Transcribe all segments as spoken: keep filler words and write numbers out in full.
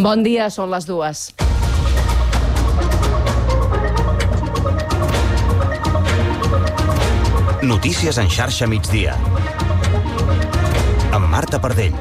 Bon dia, són les dues. Notícies en xarxa migdia. Amb Marta Pardell.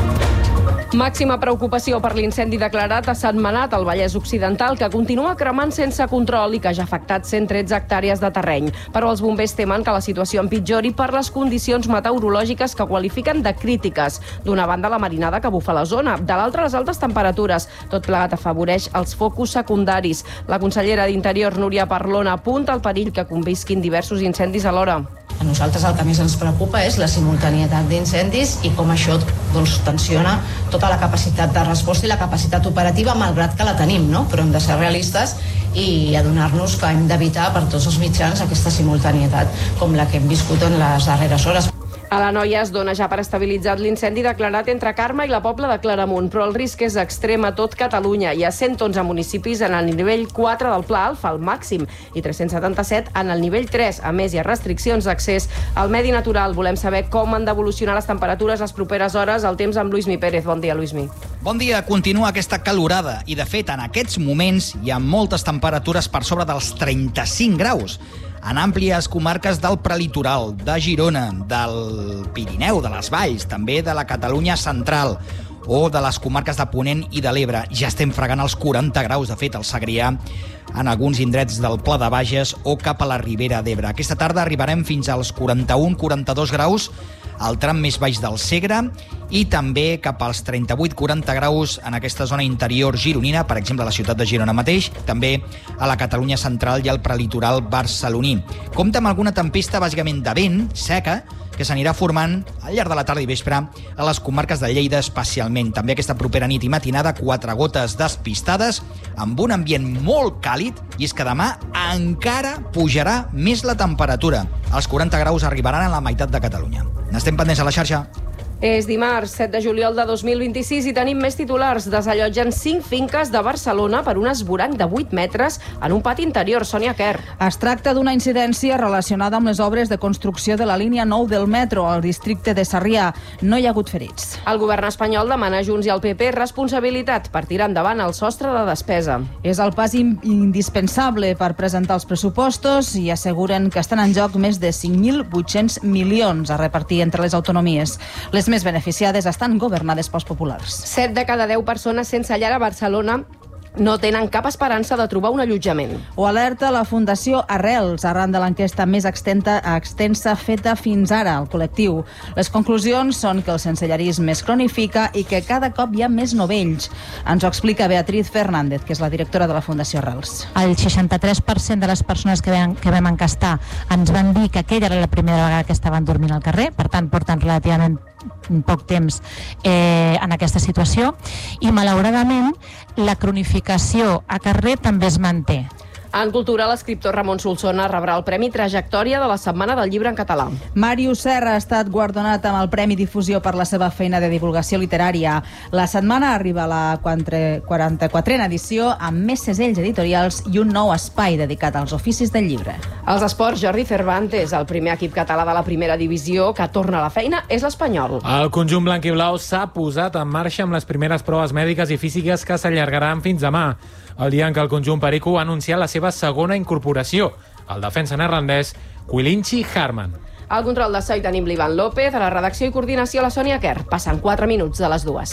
Màxima preocupació per l'incendi declarat a Sentmenat, al Vallès Occidental, que continua cremant sense control i que ja ha afectat cent tretze hectàrees de terreny. Però els bombers temen que la situació empitjori per les condicions meteorològiques que qualifiquen de crítiques. D'una banda, la marinada que bufa la zona, de l'altra, les altes temperatures. Tot plegat afavoreix els focus secundaris. La consellera d'Interior, Núria Parlon, apunta al perill que convisquin diversos incendis alhora. A nosaltres el que més ens preocupa és la simultanietat d'incendis i com això doncs, tensiona tota la capacitat de resposta i la capacitat operativa, malgrat que la tenim, no? Però hem de ser realistes i adonar-nos que hem d'evitar per tots els mitjans aquesta simultanietat, com la que hem viscut en les darreres hores. A la Noia es dona ja per estabilitzat l'incendi declarat entre Carme i la Pobla de Claramunt, però el risc és extrem a tot Catalunya. Hi ha cent onze municipis en el nivell quatre del Pla Alfa, el màxim, i tres-cents setanta-set en el nivell tres. A més, hi ha restriccions d'accés al medi natural. Volem saber com han d'evolucionar les temperatures les properes hores. El temps amb Lluís Mi Pérez. Bon dia, Lluís Mi. Bon dia. Continua aquesta calorada i, de fet, en aquests moments hi ha moltes temperatures per sobre dels trenta-cinc graus. En àmplies comarques del prelitoral, de Girona, del Pirineu, de les Valls, també de la Catalunya central o de les comarques de Ponent i de l'Ebre. Ja estem fregant els quaranta graus, de fet, al Segrià, en alguns indrets del Pla de Bages o cap a la Ribera d'Ebre. Aquesta tarda arribarem fins als quaranta-un quaranta-dos graus al tram més baix del Segre i també cap als trenta-vuit quaranta graus en aquesta zona interior gironina, per exemple a la ciutat de Girona mateix, també a la Catalunya central i al prelitoral barceloní. Compta amb alguna tempesta bàsicament de vent, seca, que s'anirà formant al llarg de la tarda i vespre a les comarques de Lleida especialment. També aquesta propera nit i matinada, quatre gotes despistades, amb un ambient molt càlid, i és que demà encara pujarà més la temperatura. Els quaranta graus arribaran a la meitat de Catalunya. N'estem pendents a la xarxa. És dimarts, set de juliol de dos mil vint-i-sis, i tenim més titulars. Desallotgen cinc finques de Barcelona per un esvoranc de vuit metres en un pati interior. Sònia Quer. Es tracta d'una incidència relacionada amb les obres de construcció de la línia nou del metro al districte de Sarrià. No hi ha hagut ferits. El govern espanyol demana a Junts i al P P responsabilitat per tirar endavant el sostre de despesa. És el pas indispensable per presentar els pressupostos i asseguren que estan en joc més de cinc mil vuit-cents milions a repartir entre les autonomies. Les més beneficiades estan governades pels populars. Set de cada deu persones sense llar a Barcelona no tenen cap esperança de trobar un allotjament. Ho alerta la Fundació Arrels, arran de l'enquesta més extensa, extensa feta fins ara al col·lectiu. Les conclusions són que el sensellarisme es cronifica i que cada cop hi ha més novells. Ens ho explica Beatriz Fernández, que és la directora de la Fundació Arrels. El seixanta-tres per cent de les persones que vam, que vam encastar ens van dir que aquella era la primera vegada que estaven dormint al carrer, per tant, porten relativament poc temps eh, en aquesta situació, i malauradament la cronificació a carrer també es manté. En cultura, l'escriptor Ramon Solsona rebrà el Premi Trajectòria de la Setmana del Llibre en Català. Màrius Serra ha estat guardonat amb el Premi Difusió per la seva feina de divulgació literària. La setmana arriba a la quaranta-quatrena edició amb més segells editorials i un nou espai dedicat als oficis del llibre. Els esports, Jordi Cervantes, el primer equip català de la primera divisió que torna a la feina és l'Espanyol. El conjunt blanc i blau s'ha posat en marxa amb les primeres proves mèdiques i físiques que s'allargaran fins demà, el dia en què el conjunt perico ha anunciat la seva segona incorporació, el defensa neerlandès Quilinci Harman. Al control de so hi tenim l'Ivan López, a la redacció i coordinació la Sònia Quer. Passen quatre minuts de les dues.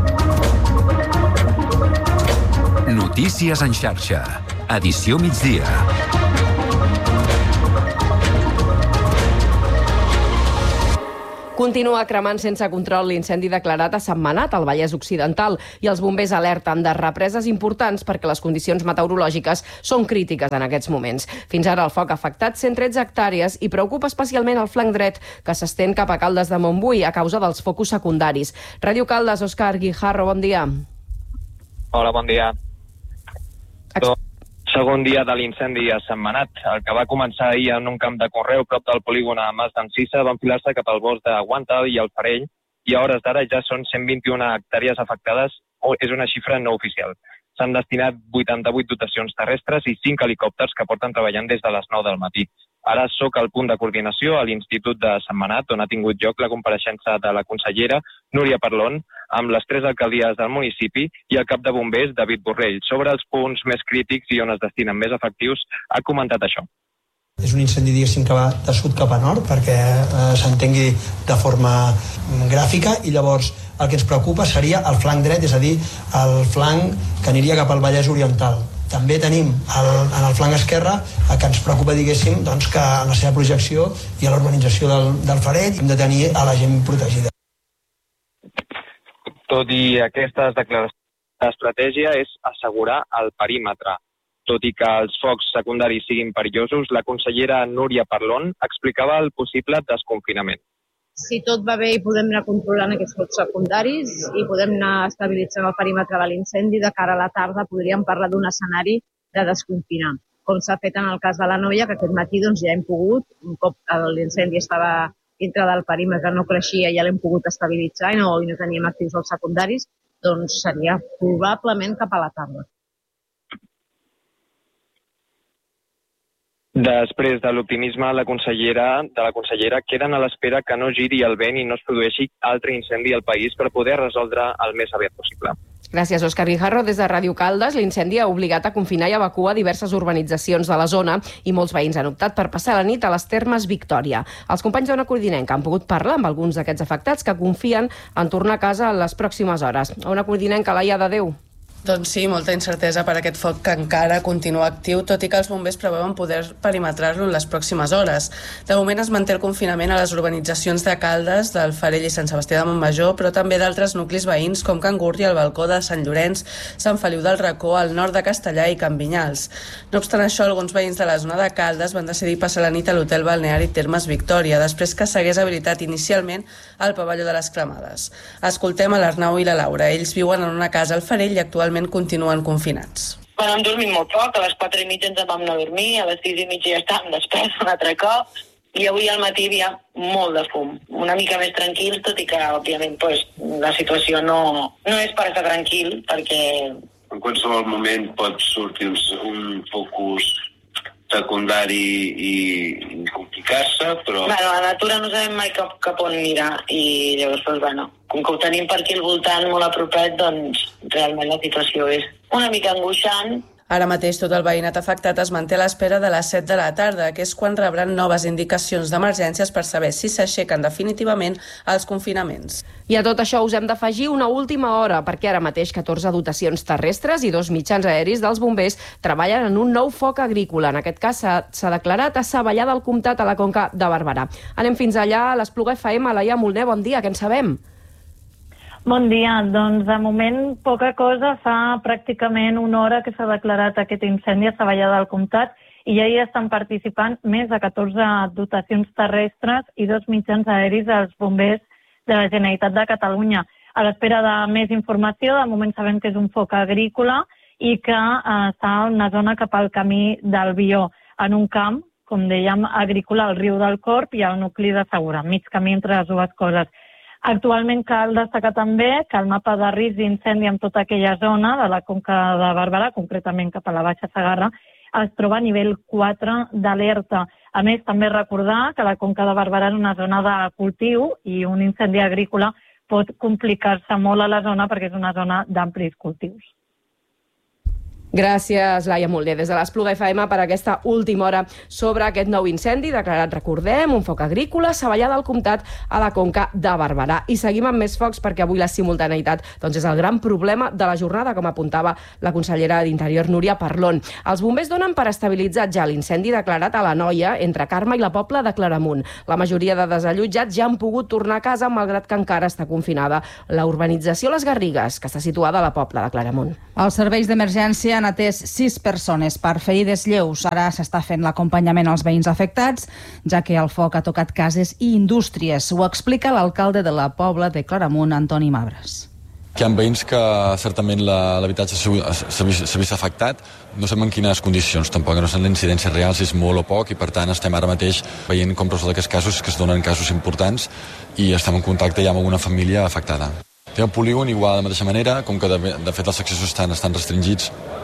Notícies en xarxa. Edició migdia. Continua cremant sense control l'incendi declarat a Sentmenat, al Vallès Occidental, i els bombers alerten de represes importants perquè les condicions meteorològiques són crítiques en aquests moments. Fins ara el foc ha afectat cent tretze hectàrees i preocupa especialment el flanc dret, que s'estén cap a Caldes de Montbui a causa dels focus secundaris. Ràdio Caldes, Òscar Guijarro, bon dia. Hola, bon dia. Ex Segon dia de l'incendi a Sentmenat. El que va començar ahir en un camp de conreu prop del polígon a Mas d'Encisa va enfilar-se cap al bosc de Guantal i el Farell, i a hores d'ara ja són cent vint-i-una hectàrees afectades, o és una xifra no oficial. S'han destinat vuitanta-vuit dotacions terrestres i cinc helicòpters que porten treballant des de les nou del matí. Ara sóc al punt de coordinació a l'Institut de Sentmenat, on ha tingut lloc la compareixença de la consellera Núria Parlon, amb les tres alcaldies del municipi i el cap de bombers, David Borrell. Sobre els punts més crítics i on es destinen més efectius, ha comentat això. És un incendi, diguéssim, que va de sud cap a nord, perquè eh, s'entengui de forma gràfica, i llavors el que ens preocupa seria el flanc dret, és a dir, el flanc que aniria cap al Vallès Oriental. També tenim el, en el flanc esquerre el que ens preocupa, diguéssim, doncs, que en la seva projecció i a l'urbanització del, del Farell hem de tenir a la gent protegida. Tot i aquestes declaracions, l'estratègia és assegurar el perímetre. Tot i que els focs secundaris siguin perillosos, la consellera Núria Parlon explicava el possible desconfinament. Si tot va bé i podem anar controlant aquests focs secundaris i podem anar estabilitzant el perímetre de l'incendi, de cara a la tarda podríem parlar d'un escenari de desconfinar, com s'ha fet en el cas de la Noia, que aquest matí doncs, ja hem pogut, un cop l'incendi estava dintre del perímetre, no creixia, ja l'hem pogut estabilitzar i no, i no teníem actius els secundaris, doncs seria probablement cap a la tarda. Després de l'optimisme la consellera, de la consellera queden a l'espera que no giri el vent i no es produeixi altre incendi al país per poder resoldre el més aviat possible. Gràcies, Òscar Guijarro. Des de Ràdio Caldes, l'incendi ha obligat a confinar i evacuar diverses urbanitzacions de la zona i molts veïns han optat per passar la nit a les Termes Victòria. Els companys d'Ona Codinenca han pogut parlar amb alguns d'aquests afectats que confien en tornar a casa en les pròximes hores. Ona Codinenca, Laia de Déu. Doncs sí, molta incertesa per aquest foc que encara continua actiu, tot i que els bombers preveuen poder perimetrar-lo en les pròximes hores. De moment es manté el confinament a les urbanitzacions de Caldes, del Farell i Sant Sebastià de Montmajor, però també d'altres nuclis veïns com Can Gurri, el Balcó de Sant Llorenç, Sant Feliu del Racó, al nord de Castellà i Can Vinyals. No obstant això, alguns veïns de la zona de Caldes van decidir passar la nit a l'hotel balneari Termes Victòria, després que s'hagués habilitat inicialment al pavelló de les Cremades. Escoltem a l'Arnau i la Laura. Ells viuen en una casa al Farell i actualment continuen confinats. Bueno, hem dormit molt poc, a les quatre i mitja ens vam anar a dormir, a les sis i mitja ja estàvem desperts un altre cop, i avui al matí hi havia molt de fum. Una mica més tranquils, tot i que, òbviament, pues, la situació no, no és per estar tranquil, perquè... En qualsevol moment pot sortir un focus secundari i, i complicar-se, però... Bueno, a la natura no sabem mai cap, cap on mirar, i llavors, doncs, bueno, com que ho tenim per aquí al voltant molt a propet, doncs realment la situació és una mica angoixant. Ara mateix tot el veïnat afectat es manté a l'espera de les set de la tarda, que és quan rebran noves indicacions d'emergències per saber si s'aixequen definitivament els confinaments. I a tot això us hem d'afegir una última hora, perquè ara mateix catorze dotacions terrestres i dos mitjans aeris dels bombers treballen en un nou foc agrícola. En aquest cas s'ha declarat a Savallà del Comtat, a la Conca de Barberà. Anem fins allà, a l'Espluga F M, Laia Molner, bon dia, què en sabem? Bon dia. Doncs de moment poca cosa. Fa pràcticament una hora que s'ha declarat aquest incendi a Savallà del Comtat i ja hi estan participant més de catorze dotacions terrestres i dos mitjans aeris dels bombers de la Generalitat de Catalunya. A l'espera de més informació, de moment sabem que és un foc agrícola i que eh, està en una zona cap al camí del Bió, en un camp, com dèiem, agrícola al riu del Corp i al nucli de Segura, mig camí entre les dues coses. Actualment cal destacar també que el mapa de risc d'incendi en tota aquella zona de la Conca de Barberà, concretament cap a la Baixa Segarra, es troba a nivell quatre d'alerta. A més, també recordar que la Conca de Barberà és una zona de cultiu i un incendi agrícola pot complicar-se molt a la zona perquè és una zona d'amplis cultius. Gràcies, Laia Molner, des de l'Espluga F M per aquesta última hora sobre aquest nou incendi declarat, recordem, un foc agrícola, Savallà del Comtat, a la Conca de Barberà. I seguim amb més focs perquè avui la simultaneïtat doncs, és el gran problema de la jornada, com apuntava la consellera d'Interior, Núria Parlon. Els bombers donen per estabilitzat ja l'incendi declarat a la Noia, entre Carme i la Pobla de Claramunt. La majoria de desallotjats ja han pogut tornar a casa, malgrat que encara està confinada la urbanització Les Garrigues, que està situada a la Pobla de Claramunt. Els serveis d'emergència han atès sis persones per ferides lleus. Ara s'està fent l'acompanyament als veïns afectats, ja que el foc ha tocat cases i indústries. Ho explica l'alcalde de la Pobla de Claramunt, Antoni Mabres. Hi ha veïns que certament l'habitatge s'ha vist afectat, no sabem en quines condicions tampoc, no sabem l'incidència real si és molt o poc i per tant estem ara mateix veient com resoldre aquests casos, que es donen casos importants i estem en contacte ja amb alguna família afectada. Té un polígon igual de la mateixa manera, com que de, de fet els accessos estan, estan restringits,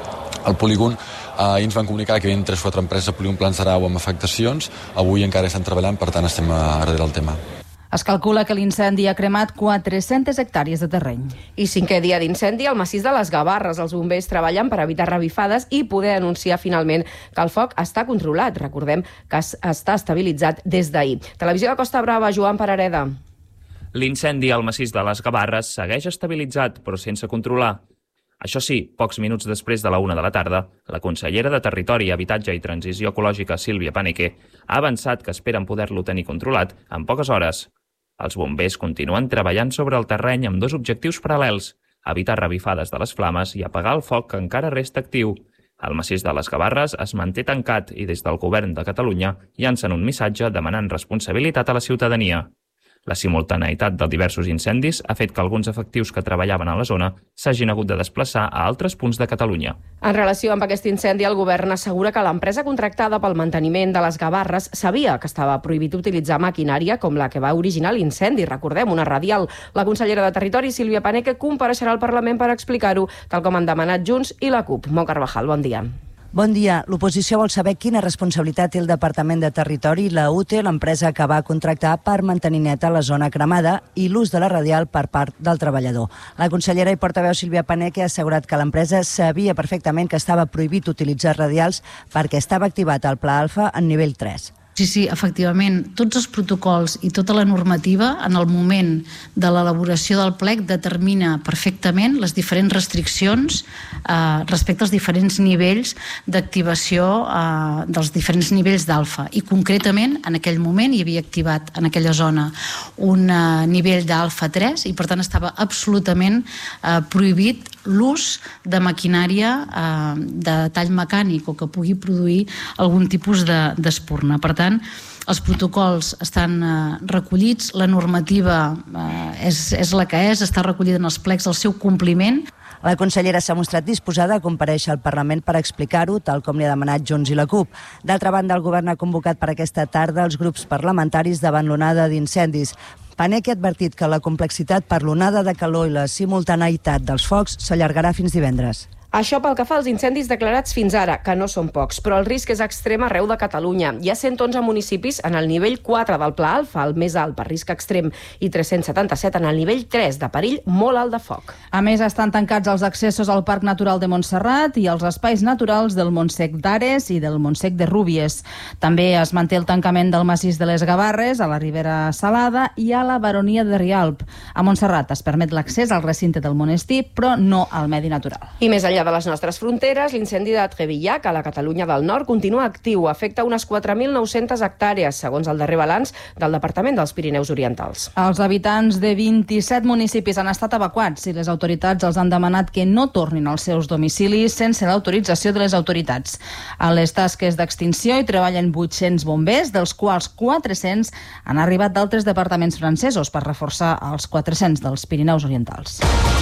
al polígon. Ahir ens van comunicar que hi havia tres o quatre empreses al polígon Plans d'Arau amb afectacions. Avui encara estan treballant, per tant estem a darrere del tema. Es calcula que l'incendi ha cremat quatre-centes hectàrees de terreny. I cinquè dia d'incendi al massís de les Gavarres. Els bombers treballen per evitar revifades i poder anunciar finalment que el foc està controlat. Recordem que està estabilitzat des d'ahir. Televisió de Costa Brava, Joan Parareda. L'incendi al massís de les Gavarres segueix estabilitzat, però sense controlar. Això sí, pocs minuts després de la una de la tarda, la consellera de Territori, Habitatge i Transició Ecològica, Sílvia Paneque, ha avançat que esperen poder-lo tenir controlat en poques hores. Els bombers continuen treballant sobre el terreny amb dos objectius paral·lels: evitar revifades de les flames i apagar el foc que encara resta actiu. El massís de les Gavarres es manté tancat i des del govern de Catalunya llancen un missatge demanant responsabilitat a la ciutadania. La simultaneïtat de diversos incendis ha fet que alguns efectius que treballaven a la zona s'hagin hagut de desplaçar a altres punts de Catalunya. En relació amb aquest incendi, el govern assegura que l'empresa contractada pel manteniment de les Gavarres sabia que estava prohibit utilitzar maquinària com la que va originar l'incendi. Recordem, una radial. La consellera de Territori, Sílvia Paneque, compareixerà al Parlament per explicar-ho, tal com han demanat Junts i la CUP. Mo Carvajal, bon dia. Bon dia. L'oposició vol saber quina responsabilitat té el Departament de Territori, la U T E, l'empresa que va contractar per mantenir neta la zona cremada, i l'ús de la radial per part del treballador. La consellera i portaveu Sílvia Paneque ha assegurat que l'empresa sabia perfectament que estava prohibit utilitzar radials perquè estava activat el Pla Alfa en nivell tres. Sí, sí, efectivament, tots els protocols i tota la normativa en el moment de l'elaboració del plec determina perfectament les diferents restriccions eh, respecte als diferents nivells d'activació eh, dels diferents nivells d'alfa. I concretament, en aquell moment hi havia activat en aquella zona un eh, nivell d'alfa tres i per tant estava absolutament eh, prohibit l'ús de maquinària eh, de tall mecànic o que pugui produir algun tipus d'espurna. Per tant, els protocols estan eh, recollits, la normativa eh, és, és la que és, està recollida en els plecs del seu compliment. La consellera s'ha mostrat disposada a comparèixer al Parlament per explicar-ho, tal com li ha demanat Junts i la CUP. D'altra banda, el govern ha convocat per aquesta tarda els grups parlamentaris davant l'onada d'incendis. Paneque ha advertit que la complexitat per l'onada de calor i la simultaneïtat dels focs s'allargarà fins divendres. Això pel que fa als incendis declarats fins ara, que no són pocs, però el risc és extrem arreu de Catalunya. Hi ha cent onze municipis en el nivell quatre del Pla Alfa, el més alt per risc extrem, i tres-cents setanta-set en el nivell tres, de perill molt alt de foc. A més, estan tancats els accessos al Parc Natural de Montserrat i als espais naturals del Montsec d'Ares i del Montsec de Rúbies. També es manté el tancament del massís de les Gavarres, a la Ribera Salada i a la Baronia de Rialp. A Montserrat es permet l'accés al recinte del monestir, però no al medi natural. I més enllà de les nostres fronteres, l'incendi de Trevillac, a la Catalunya del Nord, continua actiu. Afecta unes quatre mil nou-centes hectàrees, segons el darrer balanç del Departament dels Pirineus Orientals. Els habitants de vint-i-set municipis han estat evacuats i les autoritats els han demanat que no tornin als seus domicilis sense l'autorització de les autoritats. A les tasques d'extinció hi treballen vuit-cents bombers, dels quals quatre-cents han arribat d'altres departaments francesos per reforçar els quatre-cents dels Pirineus Orientals.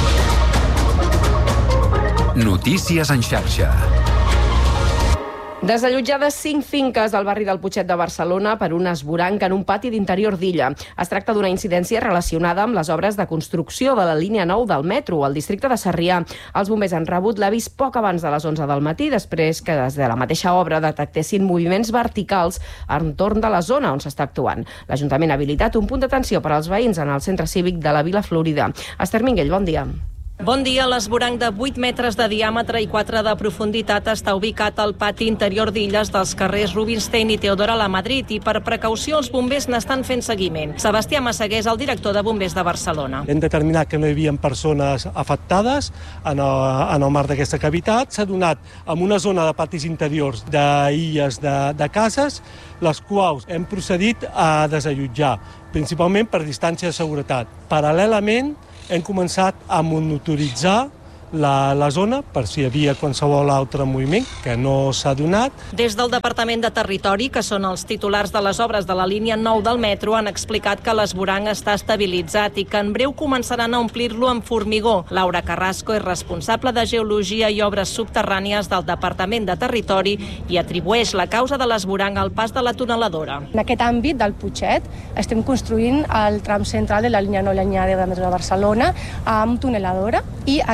Notícies en xarxa. Desallotjades cinc finques al barri del Putxet de Barcelona per un esvoranc en un pati d'interior d'illa. Es tracta d'una incidència relacionada amb les obres de construcció de la línia nou del metro al districte de Sarrià. Els bombers han rebut l'avís poc abans de les onze del matí, després que des de la mateixa obra detectessin moviments verticals entorn de la zona on s'està actuant. L'Ajuntament ha habilitat un punt d'atenció per als veïns en el centre cívic de la Vila Florida. Esther Minguell, bon dia. Bon dia. L'esvoranc de vuit metres de diàmetre i quatre de profunditat està ubicat al pati interior d'Illes dels carrers Rubinstein i Teodora Lamadrid i per precaució els bombers n'estan fent seguiment. Sebastià Massaguer és el director de Bombers de Barcelona. Hem determinat que no hi havia persones afectades en el, en el marc d'aquesta cavitat. S'ha donat en una zona de patis interiors d'illes de, de cases, les quals hem procedit a desallotjar, principalment per distància de seguretat. Paral·lelament, hem començat a monitoritzar la, la zona per si hi havia qualsevol altre moviment que no s'ha donat. Des del Departament de Territori, que són els titulars de les obres de la línia nou del metro, han explicat que l'esvoranc està estabilitzat i que en breu començaran a omplir-lo amb formigó. Laura Carrasco és responsable de Geologia i Obres Subterrànies del Departament de Territori i atribueix la causa de l'esvoranc al pas de la tuneladora. En aquest àmbit del Putxet estem construint el tram central de la línia nou i la línia deu de metro de Barcelona amb tuneladora i aquests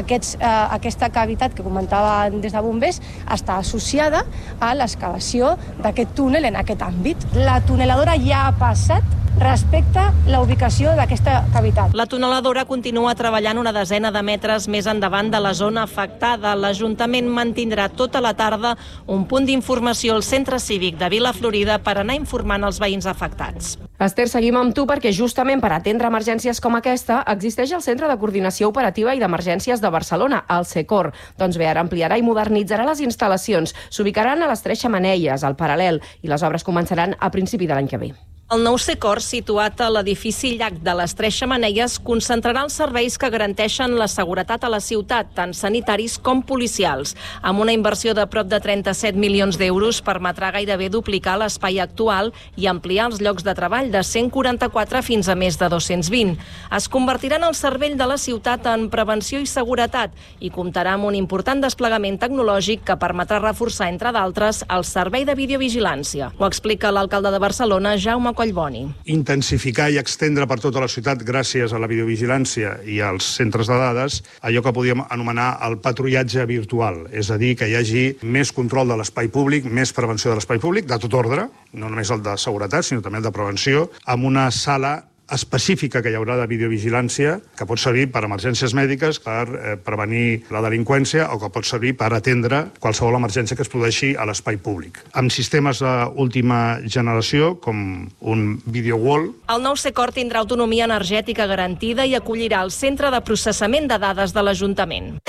aquesta cavitat que comentava des de bombers està associada a l'excavació d'aquest túnel en aquest àmbit. La tuneladora ja ha passat respecte a la ubicació d'aquesta cavitat. La tuneladora continua treballant una desena de metres més endavant de la zona afectada. L'Ajuntament mantindrà tota la tarda un punt d'informació al centre cívic de Vila Florida per anar informant els veïns afectats. Esther, seguim amb tu perquè justament per atendre emergències com aquesta existeix el Centre de Coordinació Operativa i d'Emergències de Barcelona, el CECOR. Doncs bé, ara ampliarà i modernitzarà les instal·lacions. S'ubicaran a les Tres Xemeneies, al Paral·lel, i les obres començaran a principi de l'any que ve. El nou CECOR, situat a l'edifici Llac de les Tres Xemeneies, concentrarà els serveis que garanteixen la seguretat a la ciutat, tant sanitaris com policials. Amb una inversió de prop de trenta-set milions d'euros, permetrà gairebé duplicar l'espai actual i ampliar els llocs de treball de cent quaranta-quatre fins a més de dos-cents vint. Es convertirà en el cervell de la ciutat en prevenció i seguretat i comptarà amb un important desplegament tecnològic que permetrà reforçar, entre d'altres, el servei de videovigilància. Ho explica l'alcalde de Barcelona, Jaume Collboni. Intensificar i extendre per tota la ciutat, gràcies a la videovigilància i als centres de dades, allò que podíem anomenar el patrullatge virtual, és a dir, que hi hagi més control de l'espai públic, més prevenció de l'espai públic, de tot ordre, no només el de seguretat, sinó també el de prevenció, amb una sala específica que hi haurà de videovigilància, que pot servir per emergències mèdiques, per eh, prevenir la delinqüència o que pot servir per atendre qualsevol emergència que es produeixi a l'espai públic. Amb sistemes d'última generació, com un video wall. El nou CECOR tindrà autonomia energètica garantida i acollirà el centre de processament de dades de l'Ajuntament.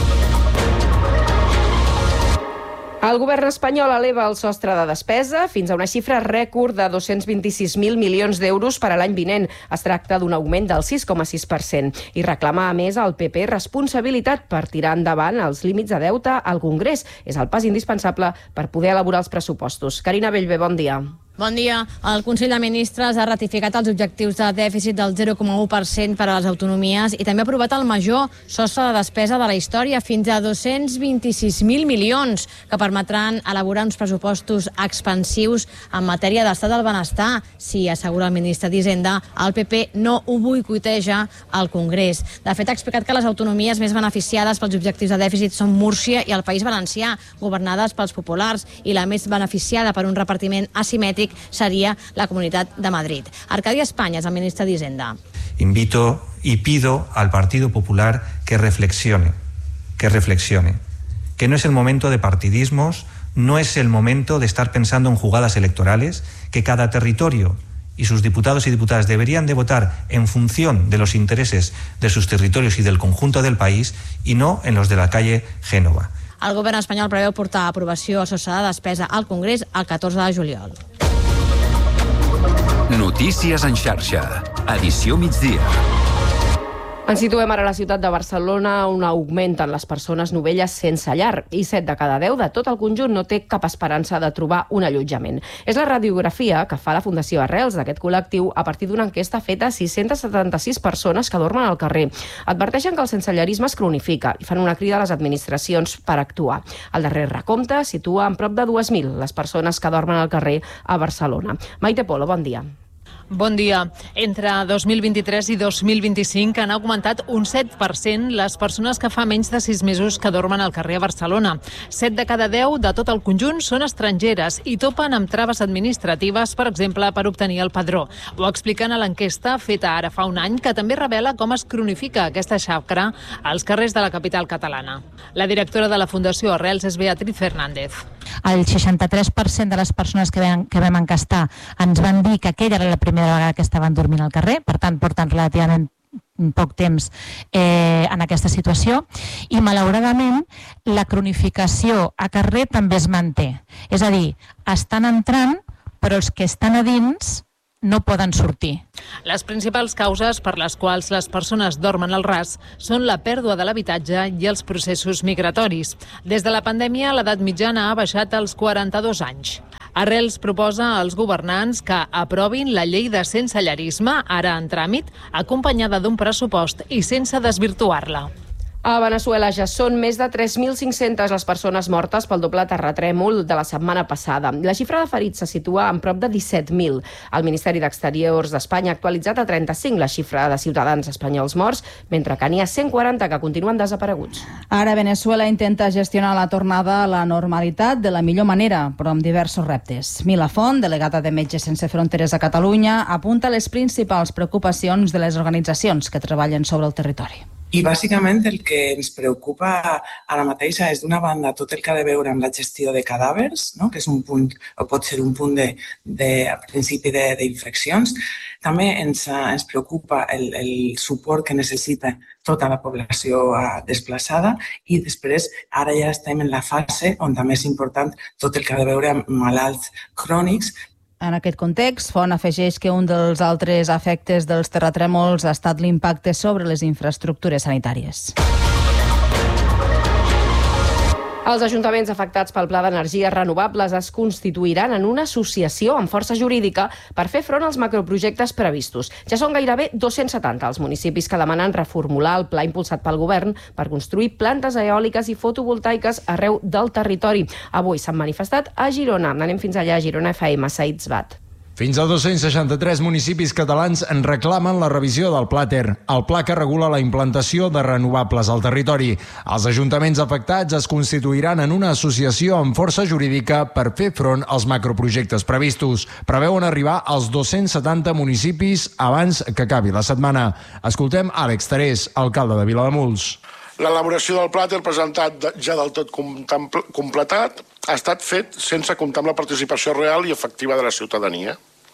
El govern espanyol eleva el sostre de despesa fins a una xifra rècord de dos-cents vint-i-sis mil milions d'euros per a l'any vinent. Es tracta d'un augment del sis coma sis per cent i reclama, a més, al P P responsabilitat per tirar endavant els límits de deute al Congrés. És el pas indispensable per poder elaborar els pressupostos. Carina Bellver, bon dia. Bon dia. El Consell de Ministres ha ratificat els objectius de dèficit del zero coma u per cent per a les autonomies i també ha aprovat el major sostre de despesa de la història, fins a dos-cents vint-i-sis mil milions, que permetran elaborar uns pressupostos expansius en matèria d'estat del benestar. Si assegura el ministre d'Hisenda, el P P no ho boicoteja al Congrés. De fet, ha explicat que les autonomies més beneficiades pels objectius de dèficit són Múrcia i el País Valencià, governades pels populars, i la més beneficiada per un repartiment asimètric sería la Comunidad de Madrid. Arcadia España es el ministro de Hisenda. Invito y pido al Partido Popular que reflexione, que reflexione, que no es el momento de partidismos, no es el momento de estar pensando en jugadas electorales, que cada territorio y sus diputados y diputadas deberían de votar en función de los intereses de sus territorios y del conjunto del país y no en los de la calle Génova. El govern espanyol preveu portar a aprovació el sostre de despesa al Congrés el catorze de juliol. Notícies en xarxa. Edició migdia. Ens situem ara a la ciutat de Barcelona, on augmenten les persones novelles sense llar i set de cada deu de tot el conjunt no té cap esperança de trobar un allotjament. És la radiografia que fa la Fundació Arrels d'aquest col·lectiu a partir d'una enquesta feta a sis-centes setanta-sis persones que dormen al carrer. Adverteixen que el sensellarisme es cronifica i fan una crida a les administracions per actuar. El darrer recompte situa en prop de dues mil les persones que dormen al carrer a Barcelona. Maite Polo, bon dia. Bon dia. Entre dos mil vint-i-tres i dos mil vint-i-cinc han augmentat un set per cent les persones que fa menys de sis mesos que dormen al carrer a Barcelona. set de cada deu de tot el conjunt són estrangeres i topen amb traves administratives, per exemple, per obtenir el padró. Ho expliquen a l'enquesta feta ara fa un any, que també revela com es cronifica aquesta xacra als carrers de la capital catalana. La directora de la Fundació Arrels és Beatriz Fernández. El seixanta-tres per cent de les persones que vam, que vam encastar ens van dir que aquella era la primera vegada que estaven dormint al carrer, per tant porten relativament poc temps eh, en aquesta situació, i malauradament la cronificació a carrer també es manté. És a dir, estan entrant, però els que estan a dins no poden sortir. Les principals causes per les quals les persones dormen al ras són la pèrdua de l'habitatge i els processos migratoris. Des de la pandèmia, l'edat mitjana ha baixat als quaranta-dos anys. Arrels proposa als governants que aprovin la llei de sensellarisme, ara en tràmit, acompanyada d'un pressupost i sense desvirtuar-la. A Veneçuela ja són més de tres mil cinc-centes les persones mortes pel doble terratrèmol de la setmana passada. La xifra de ferits se situa en prop de disset mil. El Ministeri d'Exteriors d'Espanya ha actualitzat a trenta-cinc la xifra de ciutadans espanyols morts, mentre que n'hi ha cent quaranta que continuen desapareguts. Ara Veneçuela intenta gestionar la tornada a la normalitat de la millor manera, però amb diversos reptes. Mila Font, delegada de Metges Sense Fronteres a Catalunya, apunta les principals preocupacions de les organitzacions que treballen sobre el territori. I bàsicament el que ens preocupa ara mateix és d'una banda tot el que ha de veure amb la gestió de cadàvers, no? Que és un punt, o pot ser un punt de, de principi d'infeccions. També ens, ens preocupa el, el suport que necessita tota la població desplaçada i després ara ja estem en la fase on també és important tot el que ha de veure amb malalts crònics. En aquest context, Font afegeix que un dels altres efectes dels terratrèmols ha estat l'impacte sobre les infraestructures sanitàries. Els ajuntaments afectats pel Pla d'Energies Renovables es constituiran en una associació amb força jurídica per fer front als macroprojectes previstos. Ja són gairebé dos-cents setanta els municipis que demanen reformular el pla impulsat pel govern per construir plantes eòliques i fotovoltaiques arreu del territori. Avui s'han manifestat a Girona. Anem fins allà, a Girona F M, Said Zbat. Fins a dos-cents seixanta-tres municipis catalans en reclamen la revisió del Pla Ter, el pla que regula la implantació de renovables al territori. Els ajuntaments afectats es constituiran en una associació amb força jurídica per fer front als macroprojectes previstos. Preveuen arribar als dos-cents setanta municipis abans que acabi la setmana. Escoltem Àlex Terés, alcalde de Vilademuls. L'elaboració del pla Ter presentat ja del tot completat ha estat fet sense comptar amb la participació real i efectiva de la ciutadania,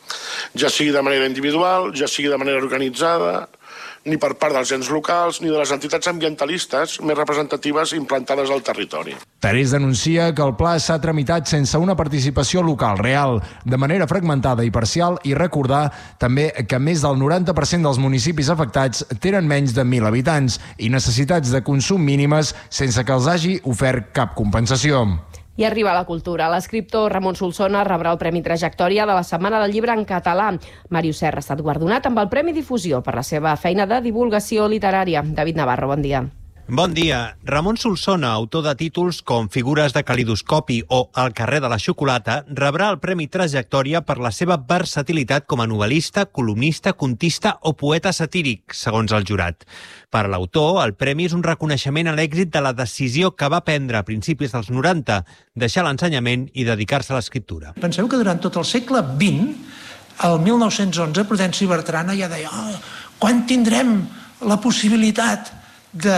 ja sigui de manera individual, ja sigui de manera organitzada, ni per part dels ens locals ni de les entitats ambientalistes més representatives implantades al territori. Terés denuncia que el pla s'ha tramitat sense una participació local real, de manera fragmentada i parcial, i recordar també que més del noranta per cent dels municipis afectats tenen menys de mil habitants i necessitats de consum mínimes sense que els hagi ofert cap compensació. I arriba a la cultura. L'escriptor Ramon Solsona rebrà el Premi Trajectòria de la Setmana del Llibre en català. Màrius Serra ha estat guardonat amb el Premi Difusió per la seva feina de divulgació literària. David Navarro, bon dia. Bon dia. Ramon Solsona, autor de títols com Figures de calidoscopi o El carrer de la xocolata, rebrà el Premi Trajectòria per la seva versatilitat com a novel·lista, columnista, contista o poeta satíric, segons el jurat. Per a l'autor, el premi és un reconeixement a l'èxit de la decisió que va prendre a principis dels noranta, deixar l'ensenyament i dedicar-se a l'escriptura. Penseu que durant tot el segle vint, el mil nou-cents onze, Prudenci Bertrana ja deia oh, quan tindrem la possibilitat de,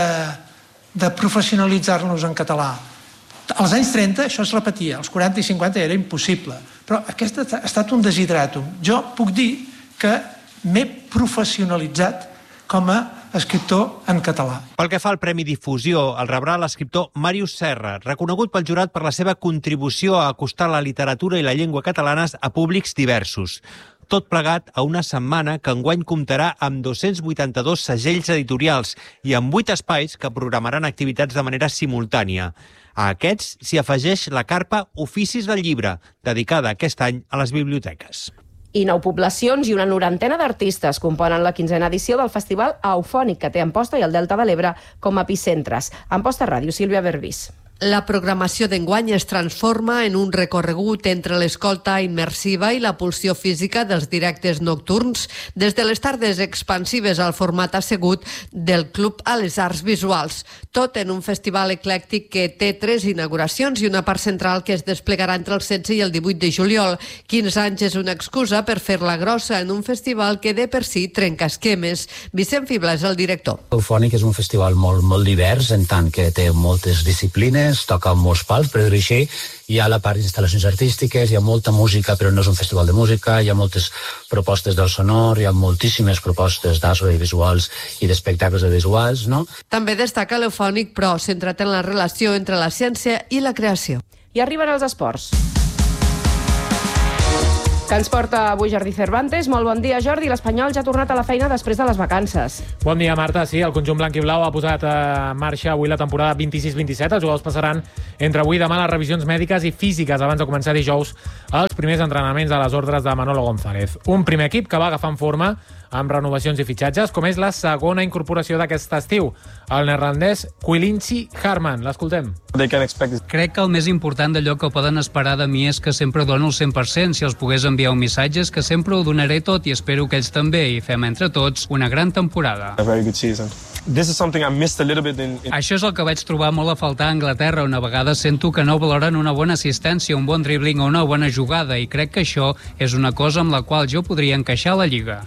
de professionalitzar-nos en català. Als anys trenta això es repetia, als quaranta i cinquanta era impossible, però aquest ha estat un desideratum. Jo puc dir que m'he professionalitzat com a escriptor en català. Pel que fa al Premi Difusió, el rebrà l'escriptor Màrius Serra, reconegut pel jurat per la seva contribució a acostar la literatura i la llengua catalanes a públics diversos. Tot plegat a una setmana que enguany comptarà amb dos-cents vuitanta-dos segells editorials i amb vuit espais que programaran activitats de manera simultània. A aquests s'hi afegeix la carpa Oficis del Llibre, dedicada aquest any a les biblioteques. I nou poblacions i una norantena d'artistes componen la quinzena edició del Festival Eufònic, que té Amposta i el Delta de l'Ebre com a epicentres. Amposta Ràdio, Sílvia Berbís. La programació d'enguany es transforma en un recorregut entre l'escolta immersiva i la pulsió física dels directes nocturns, des de les tardes expansives al format assegut del Club a les Arts Visuals. Tot en un festival eclèctic que té tres inauguracions i una part central que es desplegarà entre el setze i el divuit de juliol. quinze anys és una excusa per fer-la grossa en un festival que de per si trenca esquemes. Vicent Fibla és el director. Eufònic és un festival molt, molt divers, en tant que té moltes disciplines, toca molts pals, però així hi ha la part d'instal·lacions artístiques, hi ha molta música, però no és un festival de música, hi ha moltes propostes del sonor, hi ha moltíssimes propostes d'audiovisuals i d'espectacles audiovisuals, no? També destaca l'Eufònic, però centrat en la relació entre la ciència i la creació. I arriben els esports. Que ens porta avui Jordi Cervantes. Molt bon dia, Jordi. L'Espanyol ja ha tornat a la feina després de les vacances. Bon dia, Marta. Sí, el conjunt blanc i blau ha posat en marxa avui la temporada vint-i-sis vint-i-set. Els jugadors passaran entre avui i demà les revisions mèdiques i físiques abans de començar dijous els primers entrenaments a les ordres de Manolo González. Un primer equip que va agafant forma amb renovacions i fitxatges, com és la segona incorporació d'aquest estiu, el neerlandès Quilintzy Harman. L'escoltem. Crec que el més important d'allò que poden esperar de mi és que sempre dono el cent per cent. Si els pogués enviar un missatge és que sempre ho donaré tot i espero que ells també, i fem entre tots una gran temporada. Això és el que vaig trobar molt a faltar a Anglaterra, on a vegades sento que no valoren una bona assistència, un bon dribbling o una bona jugada, i crec que això és una cosa amb la qual jo podria encaixar a la Lliga.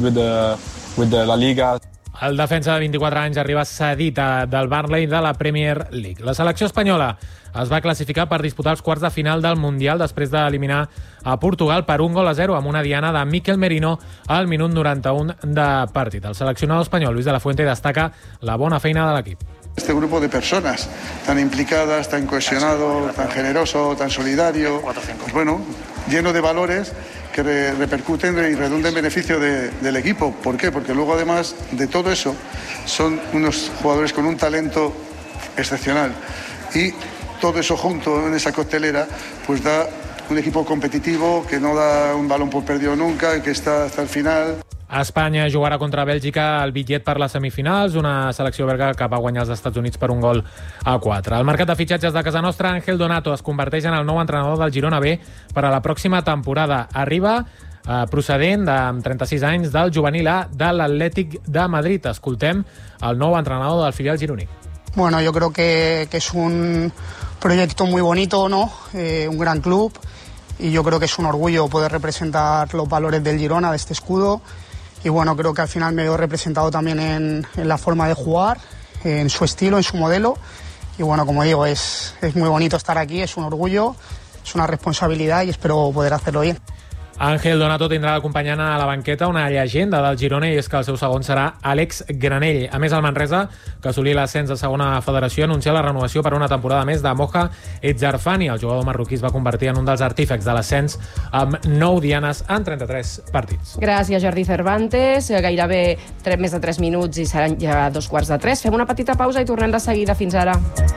El defensa de vint-i-quatre anys arriba cedit del Burnley de la Premier League. La selecció espanyola es va classificar per disputar els quarts de final del Mundial després d'eliminar a Portugal per un gol a zero amb una diana de Mikel Merino al minut noranta-un de partit. El seleccionador espanyol Luis de la Fuente destaca la bona feina de l'equip. Este grupo de personas tan implicadas, tan cohesionado, tan generoso, tan solidario, pues bueno, lleno de valores que re repercuten y redunden en beneficio de, del equipo. ¿Por qué? Porque luego, además de todo eso, son unos jugadores con un talento excepcional. Y todo eso junto en esa coctelera, pues da un equipo competitivo que no da un balón por perdido nunca y que está hasta el final. Espanya jugarà contra Bèlgica al bitllet per les semifinals, una selecció belga que va guanyar els Estats Units per un gol a quatre. El mercat de fitxatges de casa nostra, Ángel Donato es converteix en el nou entrenador del Girona B per a la pròxima temporada. Arriba eh, procedent de, amb trenta-sis anys del juvenil A de l'Atlètic de Madrid. Escoltem el nou entrenador del filial gironí. Bueno, yo creo que, que es un proyecto muy bonito, ¿no? Eh, un gran club, y yo creo que es un orgullo poder representar los valores del Girona, de este escudo. Y bueno, creo que al final me veo representado también en, en la forma de jugar, en su estilo, en su modelo. Y bueno, como digo, es, es muy bonito estar aquí, es un orgullo, es una responsabilidad y espero poder hacerlo bien. Ángel Donato tindrà acompanyant a la banqueta una llegenda del Girona, i és que el seu segon serà Àlex Granell. A més, el Manresa, que assolí l'ascens a segona federació, anuncia la renovació per una temporada més de Moja Etzarfani. El jugador marroquí es va convertir en un dels artífecs de l'ascens amb nou dianes en trenta-tres partits. Gràcies, Jordi Cervantes. Gairebé tres, més de tres minuts i seran ja dos quarts de tres. Fem una petita pausa i tornem de seguida. Fins ara.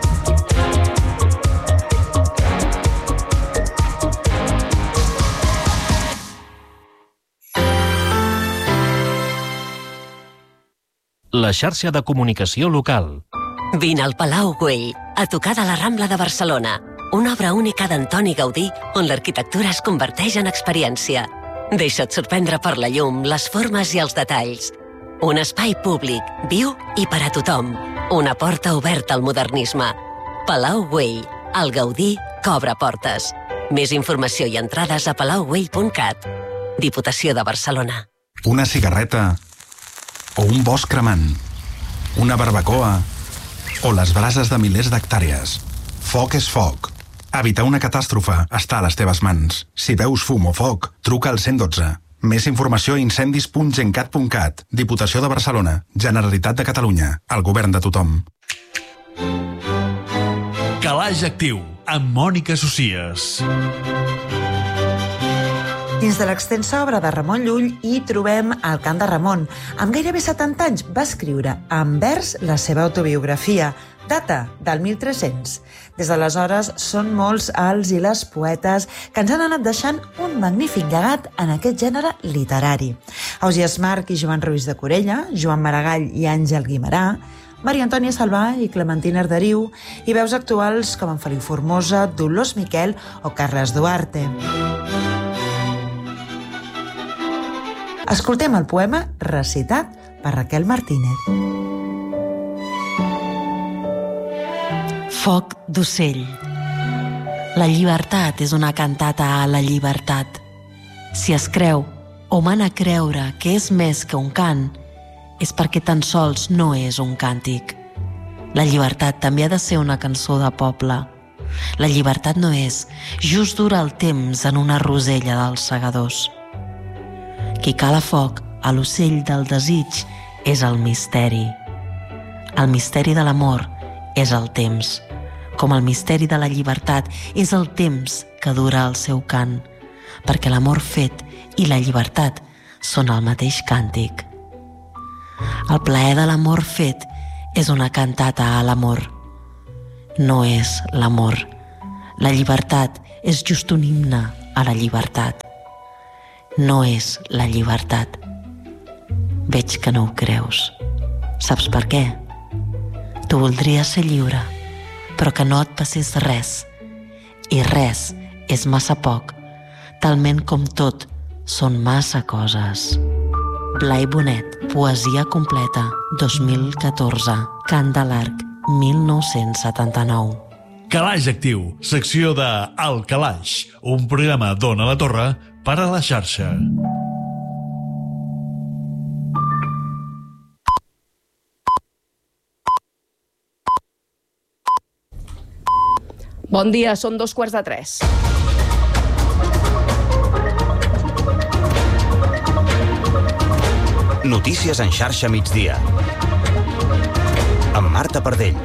La xarxa de comunicació local. Vine al Palau Güell, a tocar de la Rambla de Barcelona. Una obra única d'Antoni Gaudí, on l'arquitectura es converteix en experiència. Deixa't sorprendre per la llum, les formes i els detalls. Un espai públic, viu i per a tothom. Una porta oberta al modernisme. Palau Güell, el Gaudí que obre portes. Més informació i entrades a palau güell punt cat. Diputació de Barcelona. Una cigarreta o un bosc cremant, una barbacoa o les brases de milers d'hectàrees. Foc és foc. Evitar una catàstrofe està a les teves mans. Si veus fum o foc, truca al cent i dotze. Més informació a incendis punt gencat punt cat. Diputació de Barcelona. Generalitat de Catalunya. El govern de tothom. Calaix Actiu, amb Mònica Socias. Dins de l'extensa obra de Ramon Llull hi trobem el cant de Ramon. Amb gairebé setanta anys va escriure en vers la seva autobiografia, data del mil tres-cents. Des d'aleshores són molts els i les poetes que ens han anat deixant un magnífic llegat en aquest gènere literari. Ausiàs March i Joan Ruiz de Corella, Joan Maragall i Àngel Guimerà, Maria Antònia Salvà i Clementina Arderiu, i veus actuals com en Feliu Formosa, Dolors Miquel o Carles Duarte. Escoltem el poema recitat per Raquel Martínez. Foc d'ocell. La llibertat és una cantata a la llibertat. Si es creu o mana creure que és més que un cant, és perquè tan sols no és un càntic. La llibertat també ha de ser una cançó de poble. La llibertat no és just durar el temps en una rosella dels segadors. Qui cala foc a l'ocell del desig és el misteri. El misteri de l'amor és el temps, com el misteri de la llibertat és el temps que dura el seu cant, perquè l'amor fet i la llibertat són el mateix càntic. El plaer de l'amor fet és una cantata a l'amor. No és l'amor. La llibertat és just un himne a la llibertat. No és la llibertat. Veig que no ho creus. Saps per què? Tu voldries ser lliure, però que no et passés res. I res és massa poc, talment com tot són massa coses. Blai Bonet, poesia completa, dos mil catorze, Cant de l'Arc, mil nou-cents setanta-nou. Calaix Actiu, secció de El Calaix, un programa d'Ona la Torre per a la xarxa. Bon dia, són dos quarts de tres. Notícies en xarxa migdia. Amb Marta Pardell.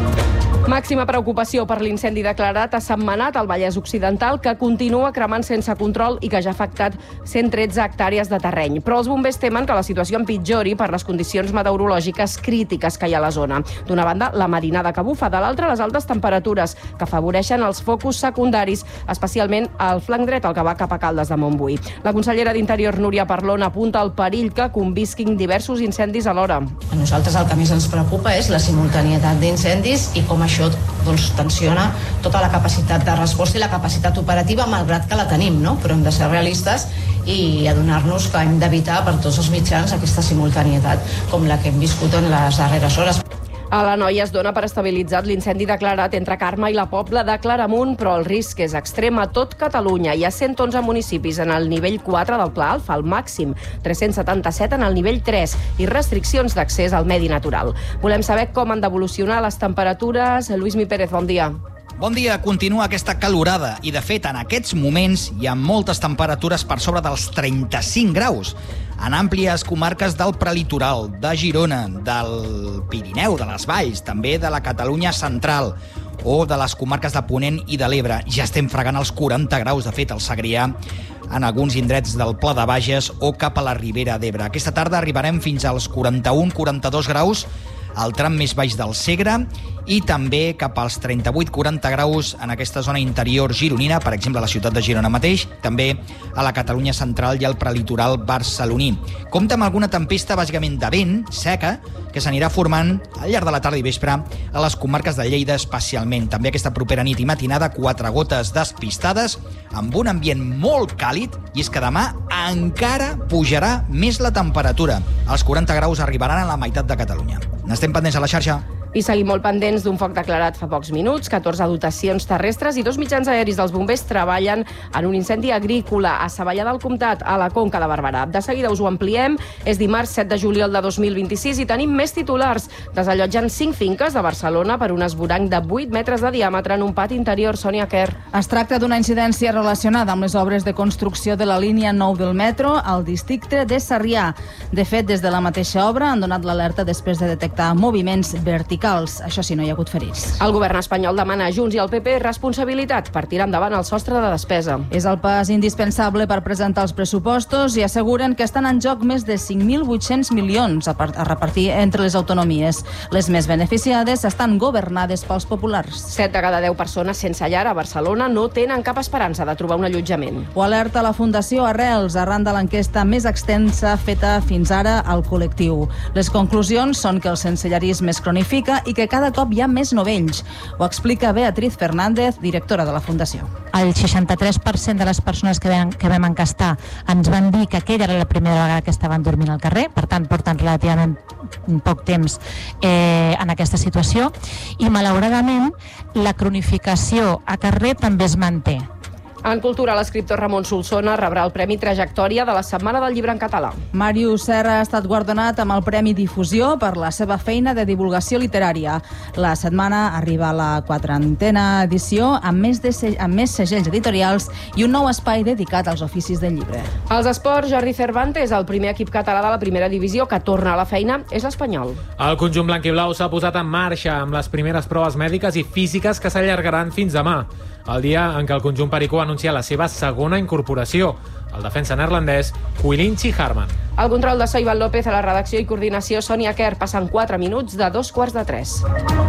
Màxima preocupació per l'incendi declarat a Sentmenat, al Vallès Occidental, que continua cremant sense control i que ja ha afectat cent tretze hectàrees de terreny. Però els bombers temen que la situació empitjori per les condicions meteorològiques crítiques que hi ha a la zona. D'una banda, la marinada que bufa, de l'altra, les altes temperatures que afavoreixen els focus secundaris, especialment al flanc dret, el que va cap a Caldes de Montbui. La consellera d'Interior, Núria Parlon, apunta al perill que convisquin diversos incendis alhora. A nosaltres el que més ens preocupa és la simultanietat d'incendis i com això Això doncs, tensiona tota la capacitat de resposta i la capacitat operativa, malgrat que la tenim, no? Però hem de ser realistes i adonar-nos que hem d'evitar per tots els mitjans aquesta simultanietat com la que hem viscut en les darreres hores. A la Noia es dona per estabilitzat l'incendi declarat entre Carme i la Pobla de Claramunt, però el risc és extrem a tot Catalunya. Hi ha cent onze municipis en el nivell quatre del Pla Alfa, el màxim, tres-cents setanta-set en el nivell tres i restriccions d'accés al medi natural. Volem saber com han d'evolucionar les temperatures. Lluís Mi Pérez, bon dia. Bon dia, continua aquesta calorada i, de fet, en aquests moments hi ha moltes temperatures per sobre dels trenta-cinc graus. En àmplies comarques del prelitoral, de Girona, del Pirineu, de les Valls, també de la Catalunya central o de les comarques de Ponent i de l'Ebre. Ja estem fregant els quaranta graus, de fet, al Segrià, en alguns indrets del Pla de Bages o cap a la Ribera d'Ebre. Aquesta tarda arribarem fins als quaranta-un quaranta-dos graus al tram més baix del Segre i també cap als trenta-vuit quaranta graus en aquesta zona interior gironina, per exemple a la ciutat de Girona mateix, també a la Catalunya central i al prelitoral barceloní. Compta amb alguna tempesta bàsicament de vent, seca, que s'anirà formant al llarg de la tarda i vespre a les comarques de Lleida especialment. També aquesta propera nit i matinada, quatre gotes despistades, amb un ambient molt càlid, i és que demà encara pujarà més la temperatura. Els quaranta graus arribaran a la meitat de Catalunya. N'estem pendents a la xarxa. I seguim molt pendents d'un foc declarat fa pocs minuts. catorze dotacions terrestres i dos mitjans aeris dels bombers treballen en un incendi agrícola a Savallà del Comtat, a la Conca de Barberà. De seguida us ho ampliem. És dimarts set de juliol de dos mil vint-i-sis i tenim més titulars. Desallotgen cinc finques de Barcelona per un esvoranc de vuit metres de diàmetre en un pati interior. Sònia Kerr. Es tracta d'una incidència relacionada amb les obres de construcció de la línia nou del metro al districte de Sarrià. De fet, des de la mateixa obra han donat l'alerta després de detectar moviments verticals. Això sí, no hi ha hagut ferits. El govern espanyol demana a Junts i al P P responsabilitat per tirar endavant el sostre de despesa. És el pas indispensable per presentar els pressupostos i asseguren que estan en joc més de cinc mil vuit-cents milions a, a repartir entre les autonomies. Les més beneficiades estan governades pels populars. Set de cada deu persones sense llar a Barcelona no tenen cap esperança de trobar un allotjament. Ho alerta la Fundació Arrels arran de l'enquesta més extensa feta fins ara al col·lectiu. Les conclusions són que el sensellarisme es cronifica i que cada cop hi ha més novells. Ho explica Beatriz Fernández, directora de la Fundació. El seixanta-tres per cent de les persones que vam, que vam encastar ens van dir que aquella era la primera vegada que estaven dormint al carrer, per tant, porten relativament poc temps eh, en aquesta situació, i malauradament la cronificació a carrer també es manté. En cultura, l'escriptor Ramon Solsona rebrà el Premi Trajectòria de la Setmana del Llibre en Català. Màrius Serra ha estat guardonat amb el Premi Difusió per la seva feina de divulgació literària. La setmana arriba a la quarantena edició amb més, de se... amb més segells editorials i un nou espai dedicat als oficis del llibre. Als esports, Jordi Cervantes, el primer equip català de la primera divisió que torna a la feina, és l'Espanyol. El conjunt blanc i blau s'ha posat en marxa amb les primeres proves mèdiques i físiques que s'allargaran fins demà, el dia en què el conjunt pericó anuncia la seva segona incorporació, el defensa neerlandès Quilintji Harman. El control de Soival López, a la redacció i coordinació Sònia Kerr, passen quatre minuts de dos quarts de tres.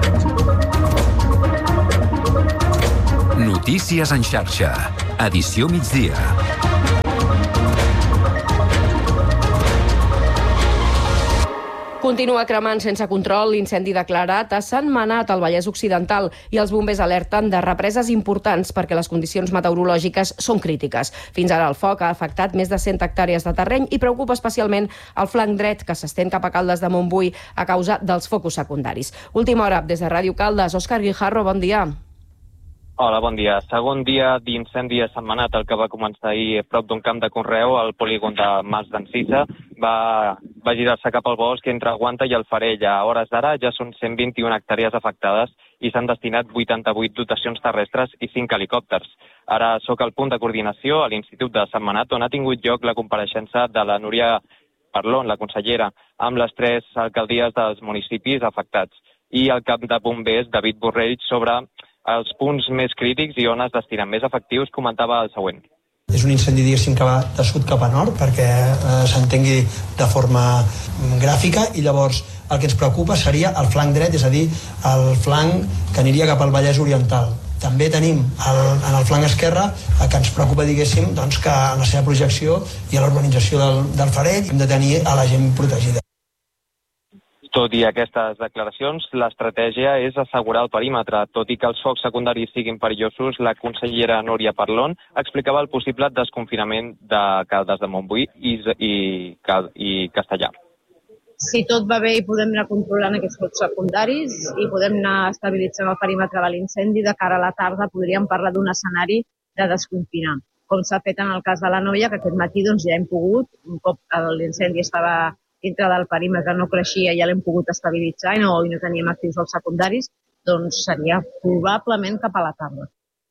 Notícies en xarxa. Edició migdia. Continua cremant sense control l'incendi declarat a Sentmenat, al Vallès Occidental, i els bombers alerten de represes importants perquè les condicions meteorològiques són crítiques. Fins ara el foc ha afectat més de cent hectàrees de terreny i preocupa especialment el flanc dret, que s'estén cap a Caldes de Montbui a causa dels focus secundaris. Última hora, des de Ràdio Caldes, Òscar Guijarro, bon dia. Hola, bon dia. Segon dia d'incendi a Sentmenat, el que va començar ahir prop d'un camp de conreu, al polígon de Mas d'Encisa, va, va girar-se cap al bosc entre Guanta i el Farell. A hores d'ara ja són cent vint-i-una hectàrees afectades i s'han destinat vuitanta-vuit dotacions terrestres i cinc helicòpters. Ara sóc al punt de coordinació a l'Institut de Sentmenat, on ha tingut lloc la compareixença de la Núria Parlon, la consellera, amb les tres alcaldies dels municipis afectats, i el cap de bombers, David Borrell, sobre els punts més crítics i on es destinen més efectius, comentava el següent. És un incendi, diguéssim, que va de sud cap a nord, perquè eh, s'entengui de forma gràfica, i llavors el que ens preocupa seria el flanc dret, és a dir, el flanc que aniria cap al Vallès Oriental. També tenim el, en el flanc esquerre el que ens preocupa, diguéssim, doncs, que en la seva projecció i a l'urbanització del, del Farell hem de tenir a la gent protegida. Tot i aquestes declaracions, l'estratègia és assegurar el perímetre. Tot i que els focs secundaris siguin perillosos, la consellera Núria Parlon explicava el possible desconfinament de Caldes de Montbui i, i, i Castellà. Si tot va bé i podem anar controlant aquests focs secundaris i podem anar estabilitzant el perímetre de l'incendi, de cara a la tarda podríem parlar d'un escenari de desconfinar. Com s'ha fet en el cas de la Noia, que aquest matí doncs, ja hem pogut, un cop l'incendi estava dintre del perímetre, no creixia, ja l'hem pogut estabilitzar i no, i no teníem actius als secundaris, doncs seria probablement cap a la tarda.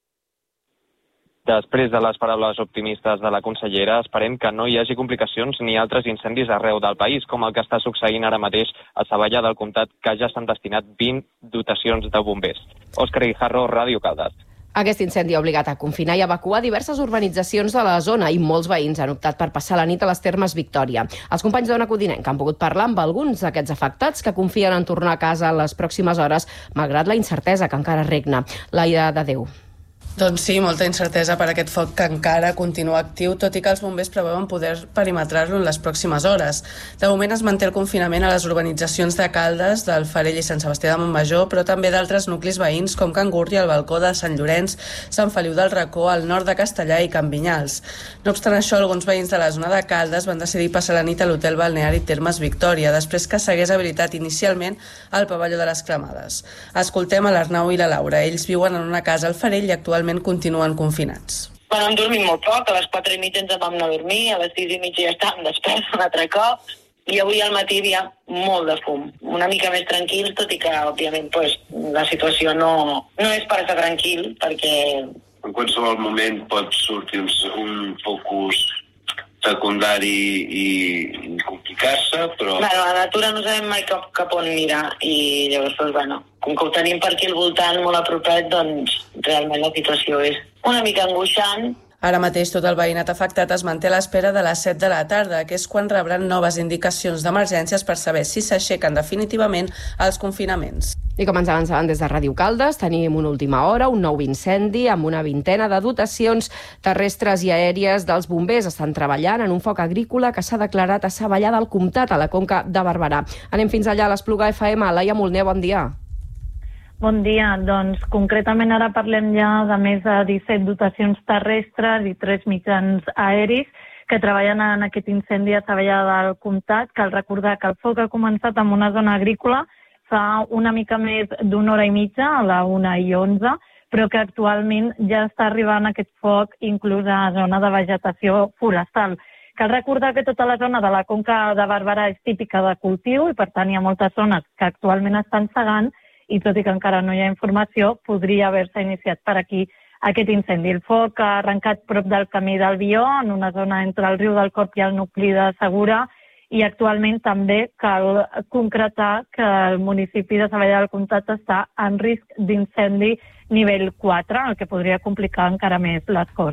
Després de les paraules optimistes de la consellera, esperem que no hi hagi complicacions ni altres incendis arreu del país, com el que està succeint ara mateix a Savallà del Comtat, que ja s'han destinat vint dotacions de bombers. Òscar Guijarro, Ràdio Caldes. Aquest incendi ha obligat a confinar i evacuar diverses urbanitzacions de la zona i molts veïns han optat per passar la nit a les Termes Victòria. Els companys d'Ona Codinenca han pogut parlar amb alguns d'aquests afectats que confien en tornar a casa en les pròximes hores, malgrat la incertesa que encara regna. Laia de Déu. Doncs sí, molta incertesa per aquest foc que encara continua actiu, tot i que els bombers preveuen poder perimetrar-lo en les pròximes hores. De moment es manté el confinament a les urbanitzacions de Caldes, del Farell i Sant Sebastià de Montmajor, però també d'altres nuclis veïns com Can Gurri, el Balcó de Sant Llorenç, Sant Feliu del Racó, al nord de Castellà i Can Vinyals. No obstant això, alguns veïns de la zona de Caldes van decidir passar la nit a l'hotel balneari Termes Victòria, després que s'hagués habilitat inicialment al pavelló de les Cremades. Escoltem a l'Arnau i la Laura. Ells viuen en una casa al Farell i actualment continuen confinats. Bueno, hem dormit molt poc, a les quatre i mitja ens vam anar a dormir, a les sis i mitja ja estàvem desperts un altre cop, i avui al matí hi ha molt de fum. Una mica més tranquil, tot i que, òbviament, pues, la situació no, no és per estar tranquil, perquè en qualsevol moment pot sortir un focus secundari i, i complicar-se, però... Bueno, a la natura no sabem mai cap, cap on mirar i llavors, doncs, bueno, com que ho tenim per aquí al voltant molt a propet, doncs realment la situació és una mica angoixant. Ara mateix tot el veïnat afectat es manté a l'espera de les set de la tarda, que és quan rebran noves indicacions d'emergències per saber si s'aixequen definitivament els confinaments. I com ens avançaven des de Ràdio Caldes, tenim una última hora, un nou incendi amb una vintena de dotacions terrestres i aèries dels bombers. Estan treballant en un foc agrícola que s'ha declarat a Savallà del Comtat, a la Conca de Barberà. Anem fins allà a l'Espluga F M. Laia Molner, bon dia. Bon dia. Doncs concretament ara parlem ja de més de disset dotacions terrestres i tres mitjans aeris que treballen en aquest incendi a Savallà del Comtat. Cal recordar que el foc ha començat en una zona agrícola fa una mica més d'una hora i mitja, a la una i onze, però que actualment ja està arribant aquest foc inclús a la zona de vegetació forestal. Cal recordar que tota la zona de la Conca de Barberà és típica de cultiu i per tant hi ha moltes zones que actualment estan segant i tot i que encara no hi ha informació, podria haver-se iniciat per aquí aquest incendi. El foc ha arrencat prop del camí del Bió, en una zona entre el riu del Corp i el nucli de Segura, i actualment també cal concretar que el municipi de Savallà del Comtat està en risc d'incendi nivell quatre, el que podria complicar encara més les coses.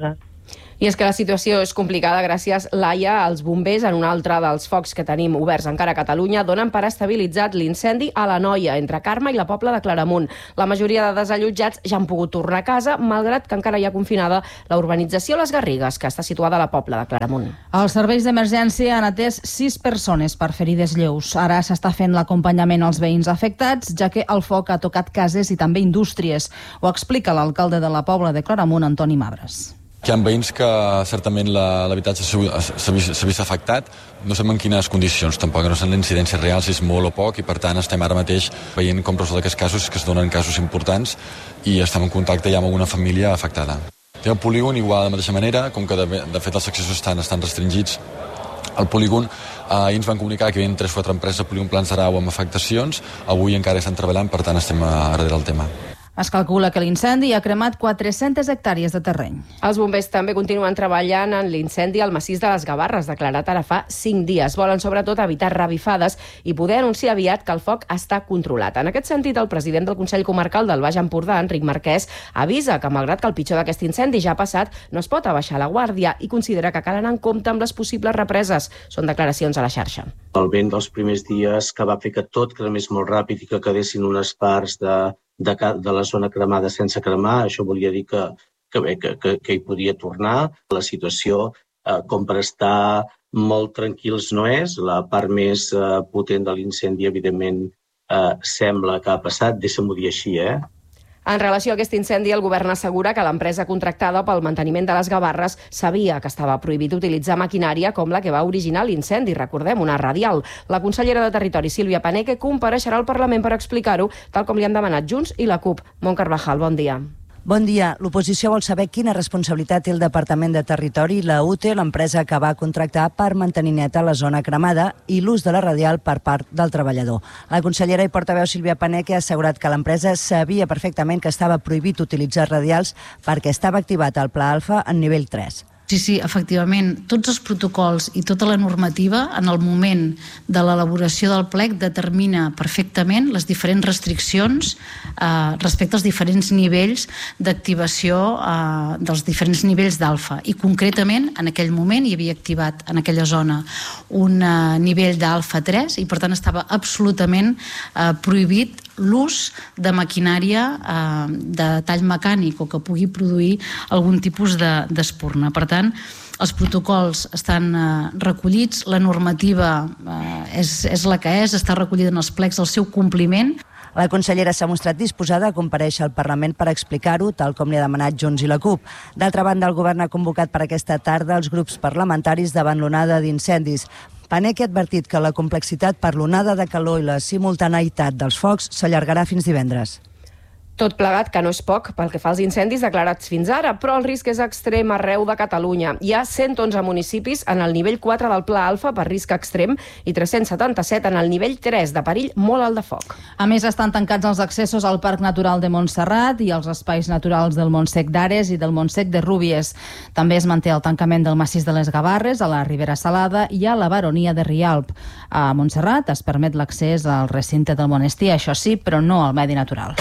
I és que la situació és complicada gràcies, Laia, als bombers en un altre dels focs que tenim oberts encara a Catalunya donen per estabilitzat l'incendi a la Noia, entre Carme i la Pobla de Claramunt. La majoria de desallotjats ja han pogut tornar a casa, malgrat que encara hi ha confinada la urbanització Les Garrigues, que està situada a la Pobla de Claramunt. Els serveis d'emergència han atès sis persones per ferides lleus. Ara s'està fent l'acompanyament als veïns afectats, ja que el foc ha tocat cases i també indústries. Ho explica l'alcalde de la Pobla de Claramunt, Antoni Mabres. Hi ha veïns que certament l'habitatge s'ha vist afectat, no sabem en quines condicions tampoc, no són incidències reals, és molt o poc, i per tant estem ara mateix veient com resol aquests casos, que es donen casos importants, i estem en contacte ja amb alguna família afectada. Té el polígon igual de la mateixa manera, com que de, de fet els accessos estan, estan restringits al polígon. Ahir ens van comunicar que hi havia tres o quatre empreses de polígon Plans d'Arau amb afectacions, avui encara estan treballant, per tant estem a darrere del tema. Es calcula que l'incendi ha cremat quatre-centes hectàrees de terreny. Els bombers també continuen treballant en l'incendi al massís de les Gavarres, declarat ara fa cinc dies. Volen sobretot evitar revifades i poder anunciar aviat que el foc està controlat. En aquest sentit, el president del Consell Comarcal del Baix Empordà, Enric Marquès, avisa que, malgrat que el pitjor d'aquest incendi ja ha passat, no es pot abaixar la guàrdia i considera que cal anar en compte amb les possibles represes. Són declaracions a la xarxa. El vent dels primers dies que va fer que tot cremés molt ràpid i que quedessin unes parts de De, de la zona cremada sense cremar, això volia dir que, que, bé, que, que, que hi podia tornar. La situació, eh, com per estar molt tranquils, no és. La part més eh, potent de l'incendi, evidentment, eh, sembla que ha passat. Deixa'm-ho dir així, eh? En relació a aquest incendi, el govern assegura que l'empresa contractada pel manteniment de les Gavarres sabia que estava prohibit utilitzar maquinària com la que va originar l'incendi, recordem, una radial. La consellera de Territori, Sílvia Paneque, compareixerà al Parlament per explicar-ho, tal com li han demanat Junts i la CUP. Mont Carvajal, bon dia. Bon dia. L'oposició vol saber quina responsabilitat té el Departament de Territori i la U T E, l'empresa que va contractar per mantenir neta la zona cremada, i l'ús de la radial per part del treballador. La consellera i portaveu Sílvia Paneque ha assegurat que l'empresa sabia perfectament que estava prohibit utilitzar radials perquè estava activat el Pla Alfa en nivell tres. Sí, sí, efectivament, tots els protocols i tota la normativa en el moment de l'elaboració del plec determina perfectament les diferents restriccions eh, respecte als diferents nivells d'activació eh, dels diferents nivells d'alfa. I concretament, en aquell moment hi havia activat en aquella zona un eh, nivell d'alfa tres i per tant estava absolutament eh, prohibit l'ús de maquinària eh, de tall mecànic o que pugui produir algun tipus d'espurna. Per tant, els protocols estan eh, recollits, la normativa eh, és, és la que és, està recollida en els plecs del seu compliment. La consellera s'ha mostrat disposada a comparèixer al Parlament per explicar-ho, tal com li ha demanat Junts i la CUP. D'altra banda, el govern ha convocat per aquesta tarda els grups parlamentaris davant l'onada d'incendis. Paneque ha advertit que la complexitat per l'onada de calor i la simultaneïtat dels focs s'allargarà fins divendres. Tot plegat, que no és poc pel que fa als incendis declarats fins ara, però el risc és extrem arreu de Catalunya. Hi ha cent onze municipis en el nivell quatre del Pla Alfa per risc extrem i tres-cents setanta-set en el nivell tres de perill molt alt de foc. A més, estan tancats els accessos al Parc Natural de Montserrat i als espais naturals del Montsec d'Ares i del Montsec de Rúbies. També es manté el tancament del massís de les Gavarres, a la Ribera Salada i a la Baronia de Rialp. A Montserrat es permet l'accés al recinte del monestir, això sí, però no al medi natural.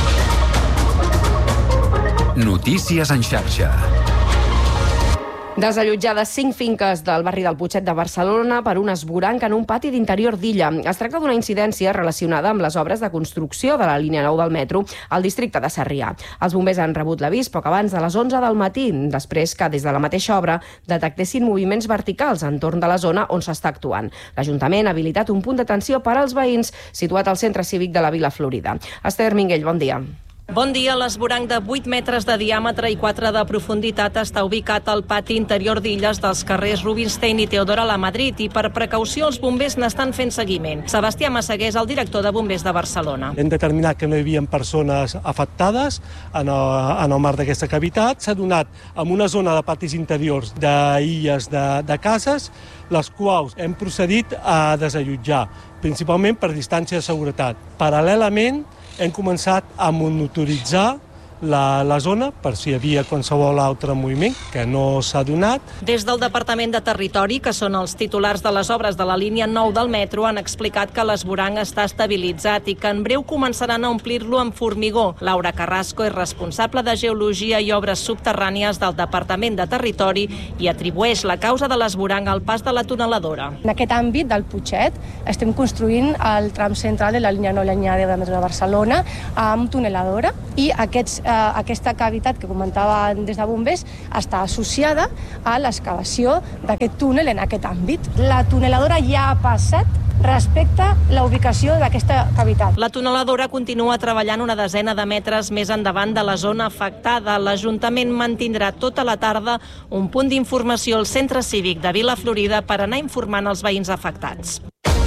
Notícies en xarxa. Desallotjades cinc finques del barri del Putxet de Barcelona per un esvoranc en un pati d'interior d'illa. Es tracta d'una incidència relacionada amb les obres de construcció de la línia nou del metro al districte de Sarrià. Els bombers han rebut l'avís poc abans de les onze del matí, després que des de la mateixa obra detectessin moviments verticals entorn de la zona on s'està actuant. L'Ajuntament ha habilitat un punt d'atenció per als veïns situat al centre cívic de la Vila Florida. Esther Minguell, bon dia. Bon dia. L'esvoranc de vuit metres de diàmetre i quatre de profunditat està ubicat al pati interior d'illes dels carrers Rubinstein i Teodora Lamadrid i per precaució els bombers n'estan fent seguiment. Sebastià Massaguer és el director de Bombers de Barcelona. Hem determinat que no hi havia persones afectades en el, en el marc d'aquesta cavitat. S'ha donat en una zona de patis interiors d'illes de, de cases, les quals hem procedit a desallotjar, principalment per distància de seguretat. Paral·lelament, hem començat a monitoritzar la, la zona per si hi havia qualsevol altre moviment que no s'ha donat. Des del Departament de Territori, que són els titulars de les obres de la línia nou del metro, han explicat que l'esborang està estabilitzat i que en breu començaran a omplir-lo amb formigó. Laura Carrasco és responsable de Geologia i Obres Subterrànies del Departament de Territori i atribueix la causa de l'esborang al pas de la tuneladora. En aquest àmbit del Putxet estem construint el tram central de la línia nou i la línia deu de metro de Barcelona amb tuneladora i aquests Eh, aquesta cavitat que comentaven des de bombers està associada a l'excavació d'aquest túnel en aquest àmbit. La tuneladora ja ha passat respecte a la ubicació d'aquesta cavitat. La tuneladora continua treballant una desena de metres més endavant de la zona afectada. L'Ajuntament mantindrà tota la tarda un punt d'informació al Centre Cívic de Vila Florida per anar informant els veïns afectats.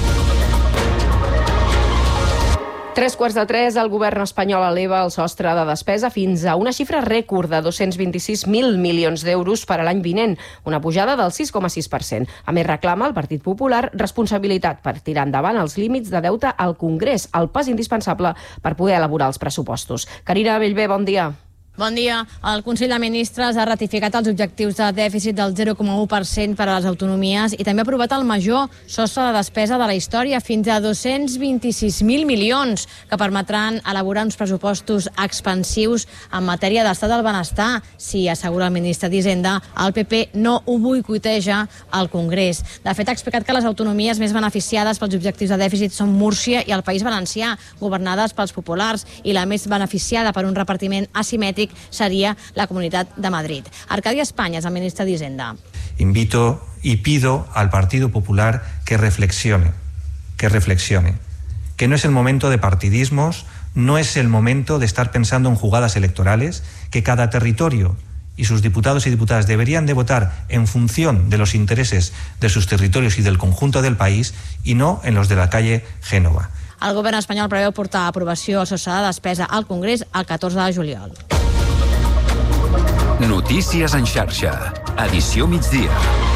Tres quarts de tres, el govern espanyol eleva el sostre de despesa fins a una xifra rècord de dos-cents vint-i-sis mil milions d'euros per a l'any vinent, una pujada del sis coma sis per cent. A més, reclama el Partit Popular responsabilitat per tirar endavant els límits de deute al Congrés, el pas indispensable per poder elaborar els pressupostos. Carina Bellver, bon dia. Bon dia. El Consell de Ministres ha ratificat els objectius de dèficit del zero coma u per cent per a les autonomies i també ha aprovat el major sostre de despesa de la història, fins a dos-cents vint-i-sis mil milions, que permetran elaborar uns pressupostos expansius en matèria d'estat del benestar. Si assegura el ministre d'Hisenda, el P P no ho boicoteja al Congrés. De fet, ha explicat que les autonomies més beneficiades pels objectius de dèficit són Múrcia i el País Valencià, governades pels populars, i la més beneficiada per un repartiment asimètric seria la Comunitat de Madrid. Arcadi España es el ministre d'Hisenda. Invito y pido al Partido Popular que reflexione, que reflexione, que no es el momento de partidismos, no es el momento de estar pensando en jugadas electorales, que cada territorio y sus diputados y diputadas deberían de votar en función de los intereses de sus territorios y del conjunto del país y no en los de la calle Génova. El govern espanyol preveu portar a aprovació el sostre de despesa al Congrés el catorze de juliol. Notícies en xarxa. Edició migdia.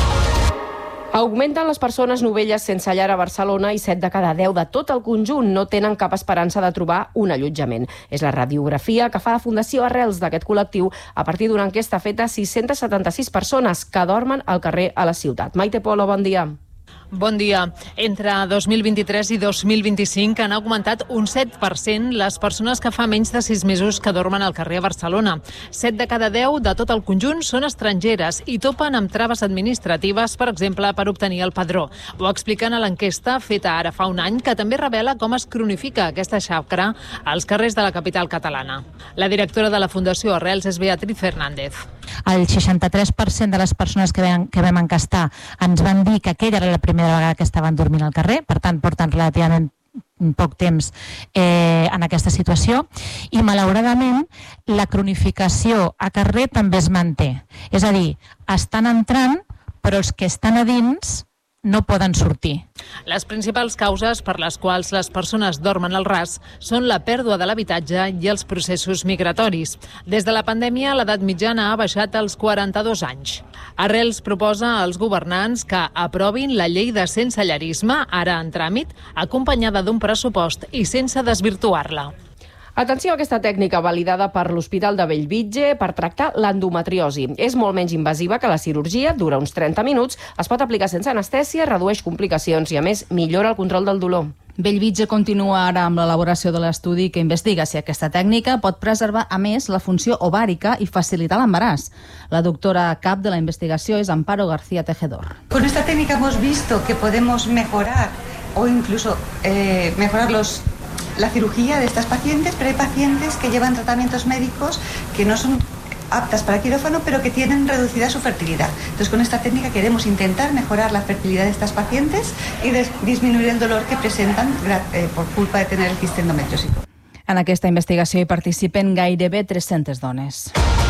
Augmenten les persones novelles sense llar a Barcelona i set de cada deu de tot el conjunt no tenen cap esperança de trobar un allotjament. És la radiografia que fa la Fundació Arrels d'aquest col·lectiu a partir d'una enquesta feta a sis-centes setanta-sis persones que dormen al carrer a la ciutat. Maite Polo, bon dia. Bon dia. Entre dos mil vint-i-tres i dos mil vint-i-cinc han augmentat un set per cent les persones que fa menys de sis mesos que dormen al carrer a Barcelona. set de cada deu de tot el conjunt són estrangeres i topen amb traves administratives, per exemple, per obtenir el padró. Ho expliquen a l'enquesta feta ara fa un any, que també revela com es cronifica aquesta xacra als carrers de la capital catalana. La directora de la Fundació Arrels és Beatriz Fernández. El seixanta-tres per cent de les persones que vam, que vam encastar ens van dir que aquella era la primera vegada que estaven dormint al carrer, per tant porten relativament poc temps eh, en aquesta situació, i malauradament la cronificació a carrer també es manté. És a dir, estan entrant, però els que estan a dins no poden sortir. Les principals causes per les quals les persones dormen al ras són la pèrdua de l'habitatge i els processos migratoris. Des de la pandèmia, l'edat mitjana ha baixat als quaranta-dos anys. Arrels proposa als governants que aprovin la llei de sensellarisme, ara en tràmit, acompanyada d'un pressupost i sense desvirtuar-la. Atenció a aquesta tècnica validada per l'Hospital de Bellvitge per tractar l'endometriosi. És molt menys invasiva que la cirurgia, dura uns trenta minuts, es pot aplicar sense anestèsia, redueix complicacions i, a més, millora el control del dolor. Bellvitge continua ara amb l'elaboració de l'estudi que investiga si aquesta tècnica pot preservar, a més, la funció ovàrica i facilitar l'embaràs. La doctora cap de la investigació és Amparo García Tejedor. Con esta técnica hemos visto que podemos mejorar o incluso eh, mejorar los la cirugía de estas pacientes, pero hay pacientes que llevan tratamientos médicos que no son aptas para quirófano, pero que tienen reducida su fertilidad. Entonces, con esta técnica queremos intentar mejorar la fertilidad de estas pacientes y disminuir el dolor que presentan eh, por culpa de tener el quiste endometriósico. En aquesta investigació hi participen gairebé tres-centes dones.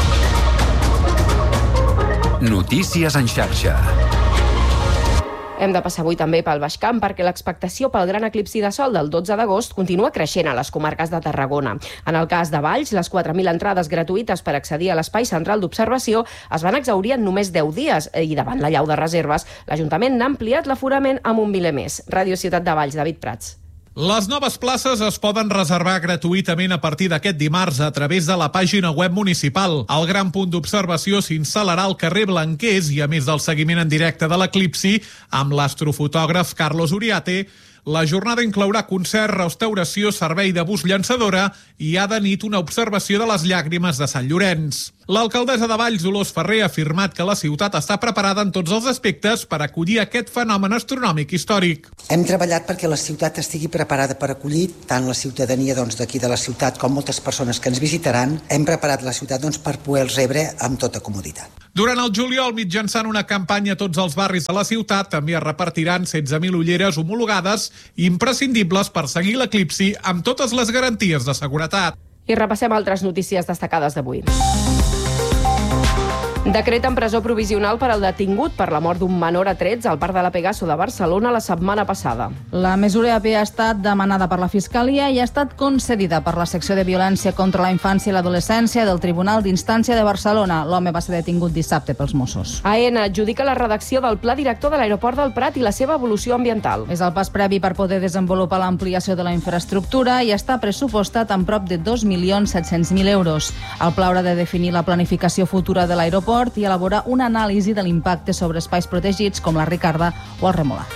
Notícies en xarxa. Hem de passar avui també pel Baix Camp perquè l'expectació pel gran eclipsi de sol del dotze d'agost continua creixent a les comarques de Tarragona. En el cas de Valls, les quatre mil entrades gratuïtes per accedir a l'espai central d'observació es van exhaurir en només deu dies i davant l'allau de reserves, l'Ajuntament n'ha ampliat l'aforament amb un miler més. Ràdio Ciutat de Valls, David Prats. Les noves places es poden reservar gratuïtament a partir d'aquest dimarts a través de la pàgina web municipal. El gran punt d'observació s'instal·larà al carrer Blanquers i, a més del seguiment en directe de l'eclipsi, amb l'astrofotògraf Carlos Uriate, la jornada inclourà concert, restauració, servei de bus llançadora i a de nit una observació de les llàgrimes de Sant Llorenç. L'alcaldessa de Valls, Dolors Ferrer, ha afirmat que la ciutat està preparada en tots els aspectes per acollir aquest fenomen astronòmic històric. Hem treballat perquè la ciutat estigui preparada per acollir tant la ciutadania doncs, d'aquí de la ciutat com moltes persones que ens visitaran. Hem preparat la ciutat doncs, per poder-los rebre amb tota comoditat. Durant el juliol, mitjançant una campanya a tots els barris de la ciutat, també es repartiran setze mil ulleres homologades imprescindibles per seguir l'eclipsi amb totes les garanties de seguretat. I repassem altres notícies destacades d'avui. Decret en presó provisional per al detingut per la mort d'un menor a trets al Parc de la Pegaso de Barcelona la setmana passada. La mesura ha estat demanada per la Fiscalia i ha estat concedida per la secció de violència contra la infància i l'adolescència del Tribunal d'Instància de Barcelona. L'home va ser detingut dissabte pels Mossos. AENA adjudica la redacció del Pla Director de l'Aeroport del Prat i la seva evolució ambiental. És el pas previ per poder desenvolupar l'ampliació de la infraestructura i està pressupostat en prop de dos milions set-cents mil euros. El pla haurà de definir la planificació futura de l'aeroport i elaborar una anàlisi de l'impacte sobre espais protegits com la Ricarda o el Remolar.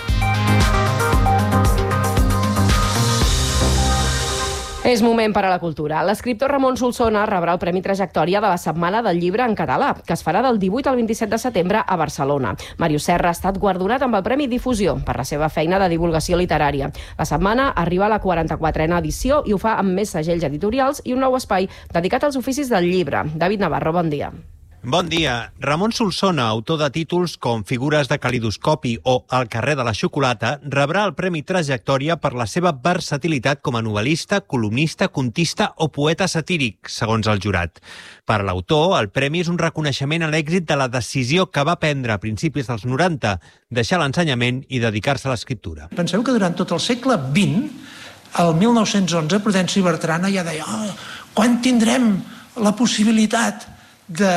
És moment per a la cultura. L'escriptor Ramon Solsona rebrà el Premi Trajectòria de la Setmana del Llibre en Català, que es farà del divuit al vint-i-set de setembre a Barcelona. Màrius Serra ha estat guardonat amb el Premi Difusió per la seva feina de divulgació literària. La setmana arriba a la quaranta-quatrena edició i ho fa amb més segells editorials i un nou espai dedicat als oficis del llibre. David Navarro, bon dia. Bon dia. Ramon Solsona, autor de títols com Figures de calidoscopi o El carrer de la xocolata, rebrà el Premi Trajectòria per la seva versatilitat com a novel·lista, columnista, contista o poeta satíric, segons el jurat. Per a l'autor, el premi és un reconeixement a l'èxit de la decisió que va prendre a principis dels noranta, deixar l'ensenyament i dedicar-se a l'escriptura. Penseu que durant tot el segle vint, el mil nou-cents onze, Prudenci Bertrana ja deia oh, quan tindrem la possibilitat de,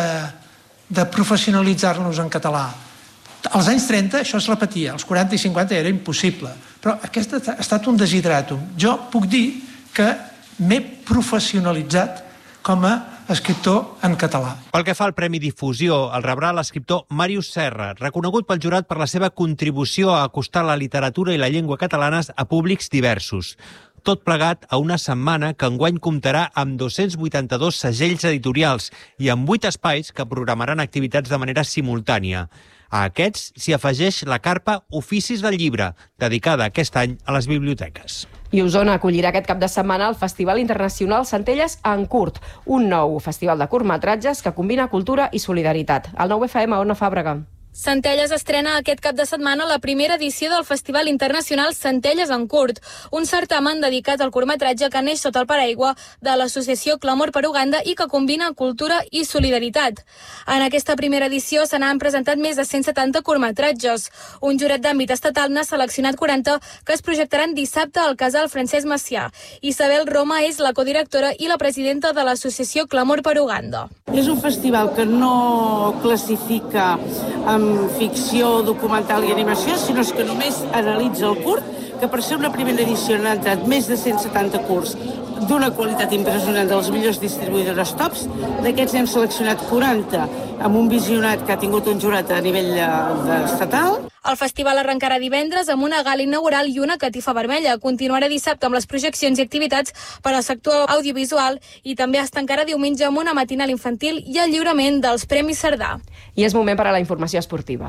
de professionalitzar-nos en català. Als anys trenta això es repetia, als quaranta i cinquanta era impossible, però aquest ha estat un desideratum. Jo puc dir que m'he professionalitzat com a escriptor en català. Pel que fa al Premi Difusió, el rebrà l'escriptor Màrius Serra, reconegut pel jurat per la seva contribució a acostar la literatura i la llengua catalanes a públics diversos. Tot plegat a una setmana que enguany comptarà amb dos-cents vuitanta-dos segells editorials i amb vuit espais que programaran activitats de manera simultània. A aquests s'hi afegeix la carpa Oficis del Llibre, dedicada aquest any a les biblioteques. I Osona acollirà aquest cap de setmana el Festival Internacional Centelles en Curt, un nou festival de curtmetratges que combina cultura i solidaritat. El nou F M, Ona Fàbrega. Centelles estrena aquest cap de setmana la primera edició del Festival Internacional Centelles en Curt, un certamen dedicat al curtmetratge que neix sota el paraigua de l'associació Clamor per Uganda i que combina cultura i solidaritat. En aquesta primera edició se n'han presentat més de cent setanta curtmetratges. Un jurat d'àmbit estatal n'ha seleccionat quaranta que es projectaran dissabte al Casal Francesc Macià. Isabel Roma és la codirectora i la presidenta de l'associació Clamor per Uganda. És un festival que no classifica amb ficció, documental i animació, sinó que només analitza el curt, que per ser una primera edició han entrat més de cent setanta curts d'una qualitat impressionant de les millors distribuïdores tops. D'aquests n'hem seleccionat quaranta amb un visionat que ha tingut un jurat a nivell estatal. El festival arrencarà divendres amb una gala inaugural i una catifa vermella. Continuarà dissabte amb les projeccions i activitats per al sector audiovisual i també es tancarà diumenge amb una matinal infantil i el lliurament dels Premis Cerdà. I és moment per a la informació esportiva,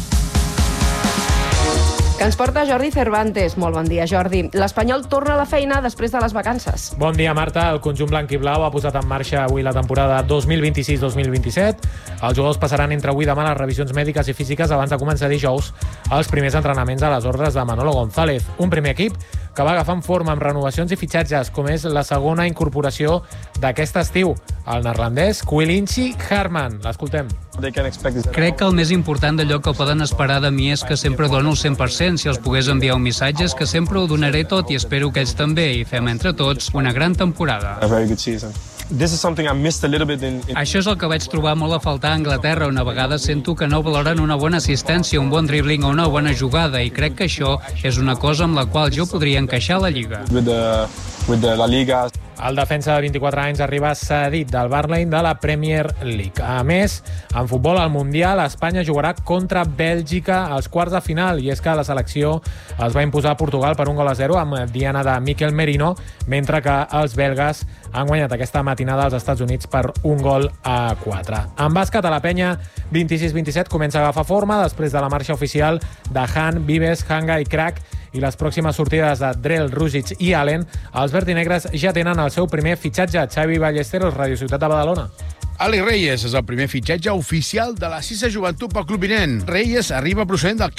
que ens porta Jordi Cervantes. Molt bon dia, Jordi. L'Espanyol torna a la feina després de les vacances. Bon dia, Marta. El conjunt blanc i blau ha posat en marxa avui la temporada dos mil vint-i-sis dos mil vint-i-set. Els jugadors passaran entre avui i demà les revisions mèdiques i físiques abans de començar dijous els primers entrenaments a les ordres de Manolo González. Un primer equip que va agafant forma amb renovacions i fitxatges, com és la segona incorporació d'aquest estiu, el neerlandès Quilinci Harman. L'escoltem. Crec que el més important d'allò que poden esperar de mi és que sempre dono el cent per cent. Si els pogués enviar un missatge és que sempre ho donaré tot i espero que ells també i fem entre tots una gran temporada. this is something I missed a little bit in, in... Això és el que vaig trobar molt a faltar a Anglaterra. Una vegada sento que no valoren una bona assistència, un bon dribbling o una bona jugada, i crec que això és una cosa amb la qual jo podria encaixar a la Lliga. With the, with the La Liga. El defensa de vint-i-quatre anys arriba cedit del Burnley de la Premier League. A més, en futbol al Mundial, Espanya jugarà contra Bèlgica als quarts de final, i és que la selecció es va imposar a Portugal per un gol a zero amb diana de Mikel Merino, mentre que els belgues han guanyat aquesta matinada als Estats Units per un gol a quatre. En bàsquet, a la penya, vint-i-sis vint-i-set comença a agafar forma després de la marxa oficial de Han, Vives, Hanga i Crack, i les pròximes sortides de Drell, Rússic i Allen. Els verdinegres ja tenen el seu primer fitxatge. Xavi Ballesteros, Radio Ciutat de Badalona. Ali Reyes és el primer fitxatge oficial de la sisena joventut pel club vinent. Reyes arriba procedent del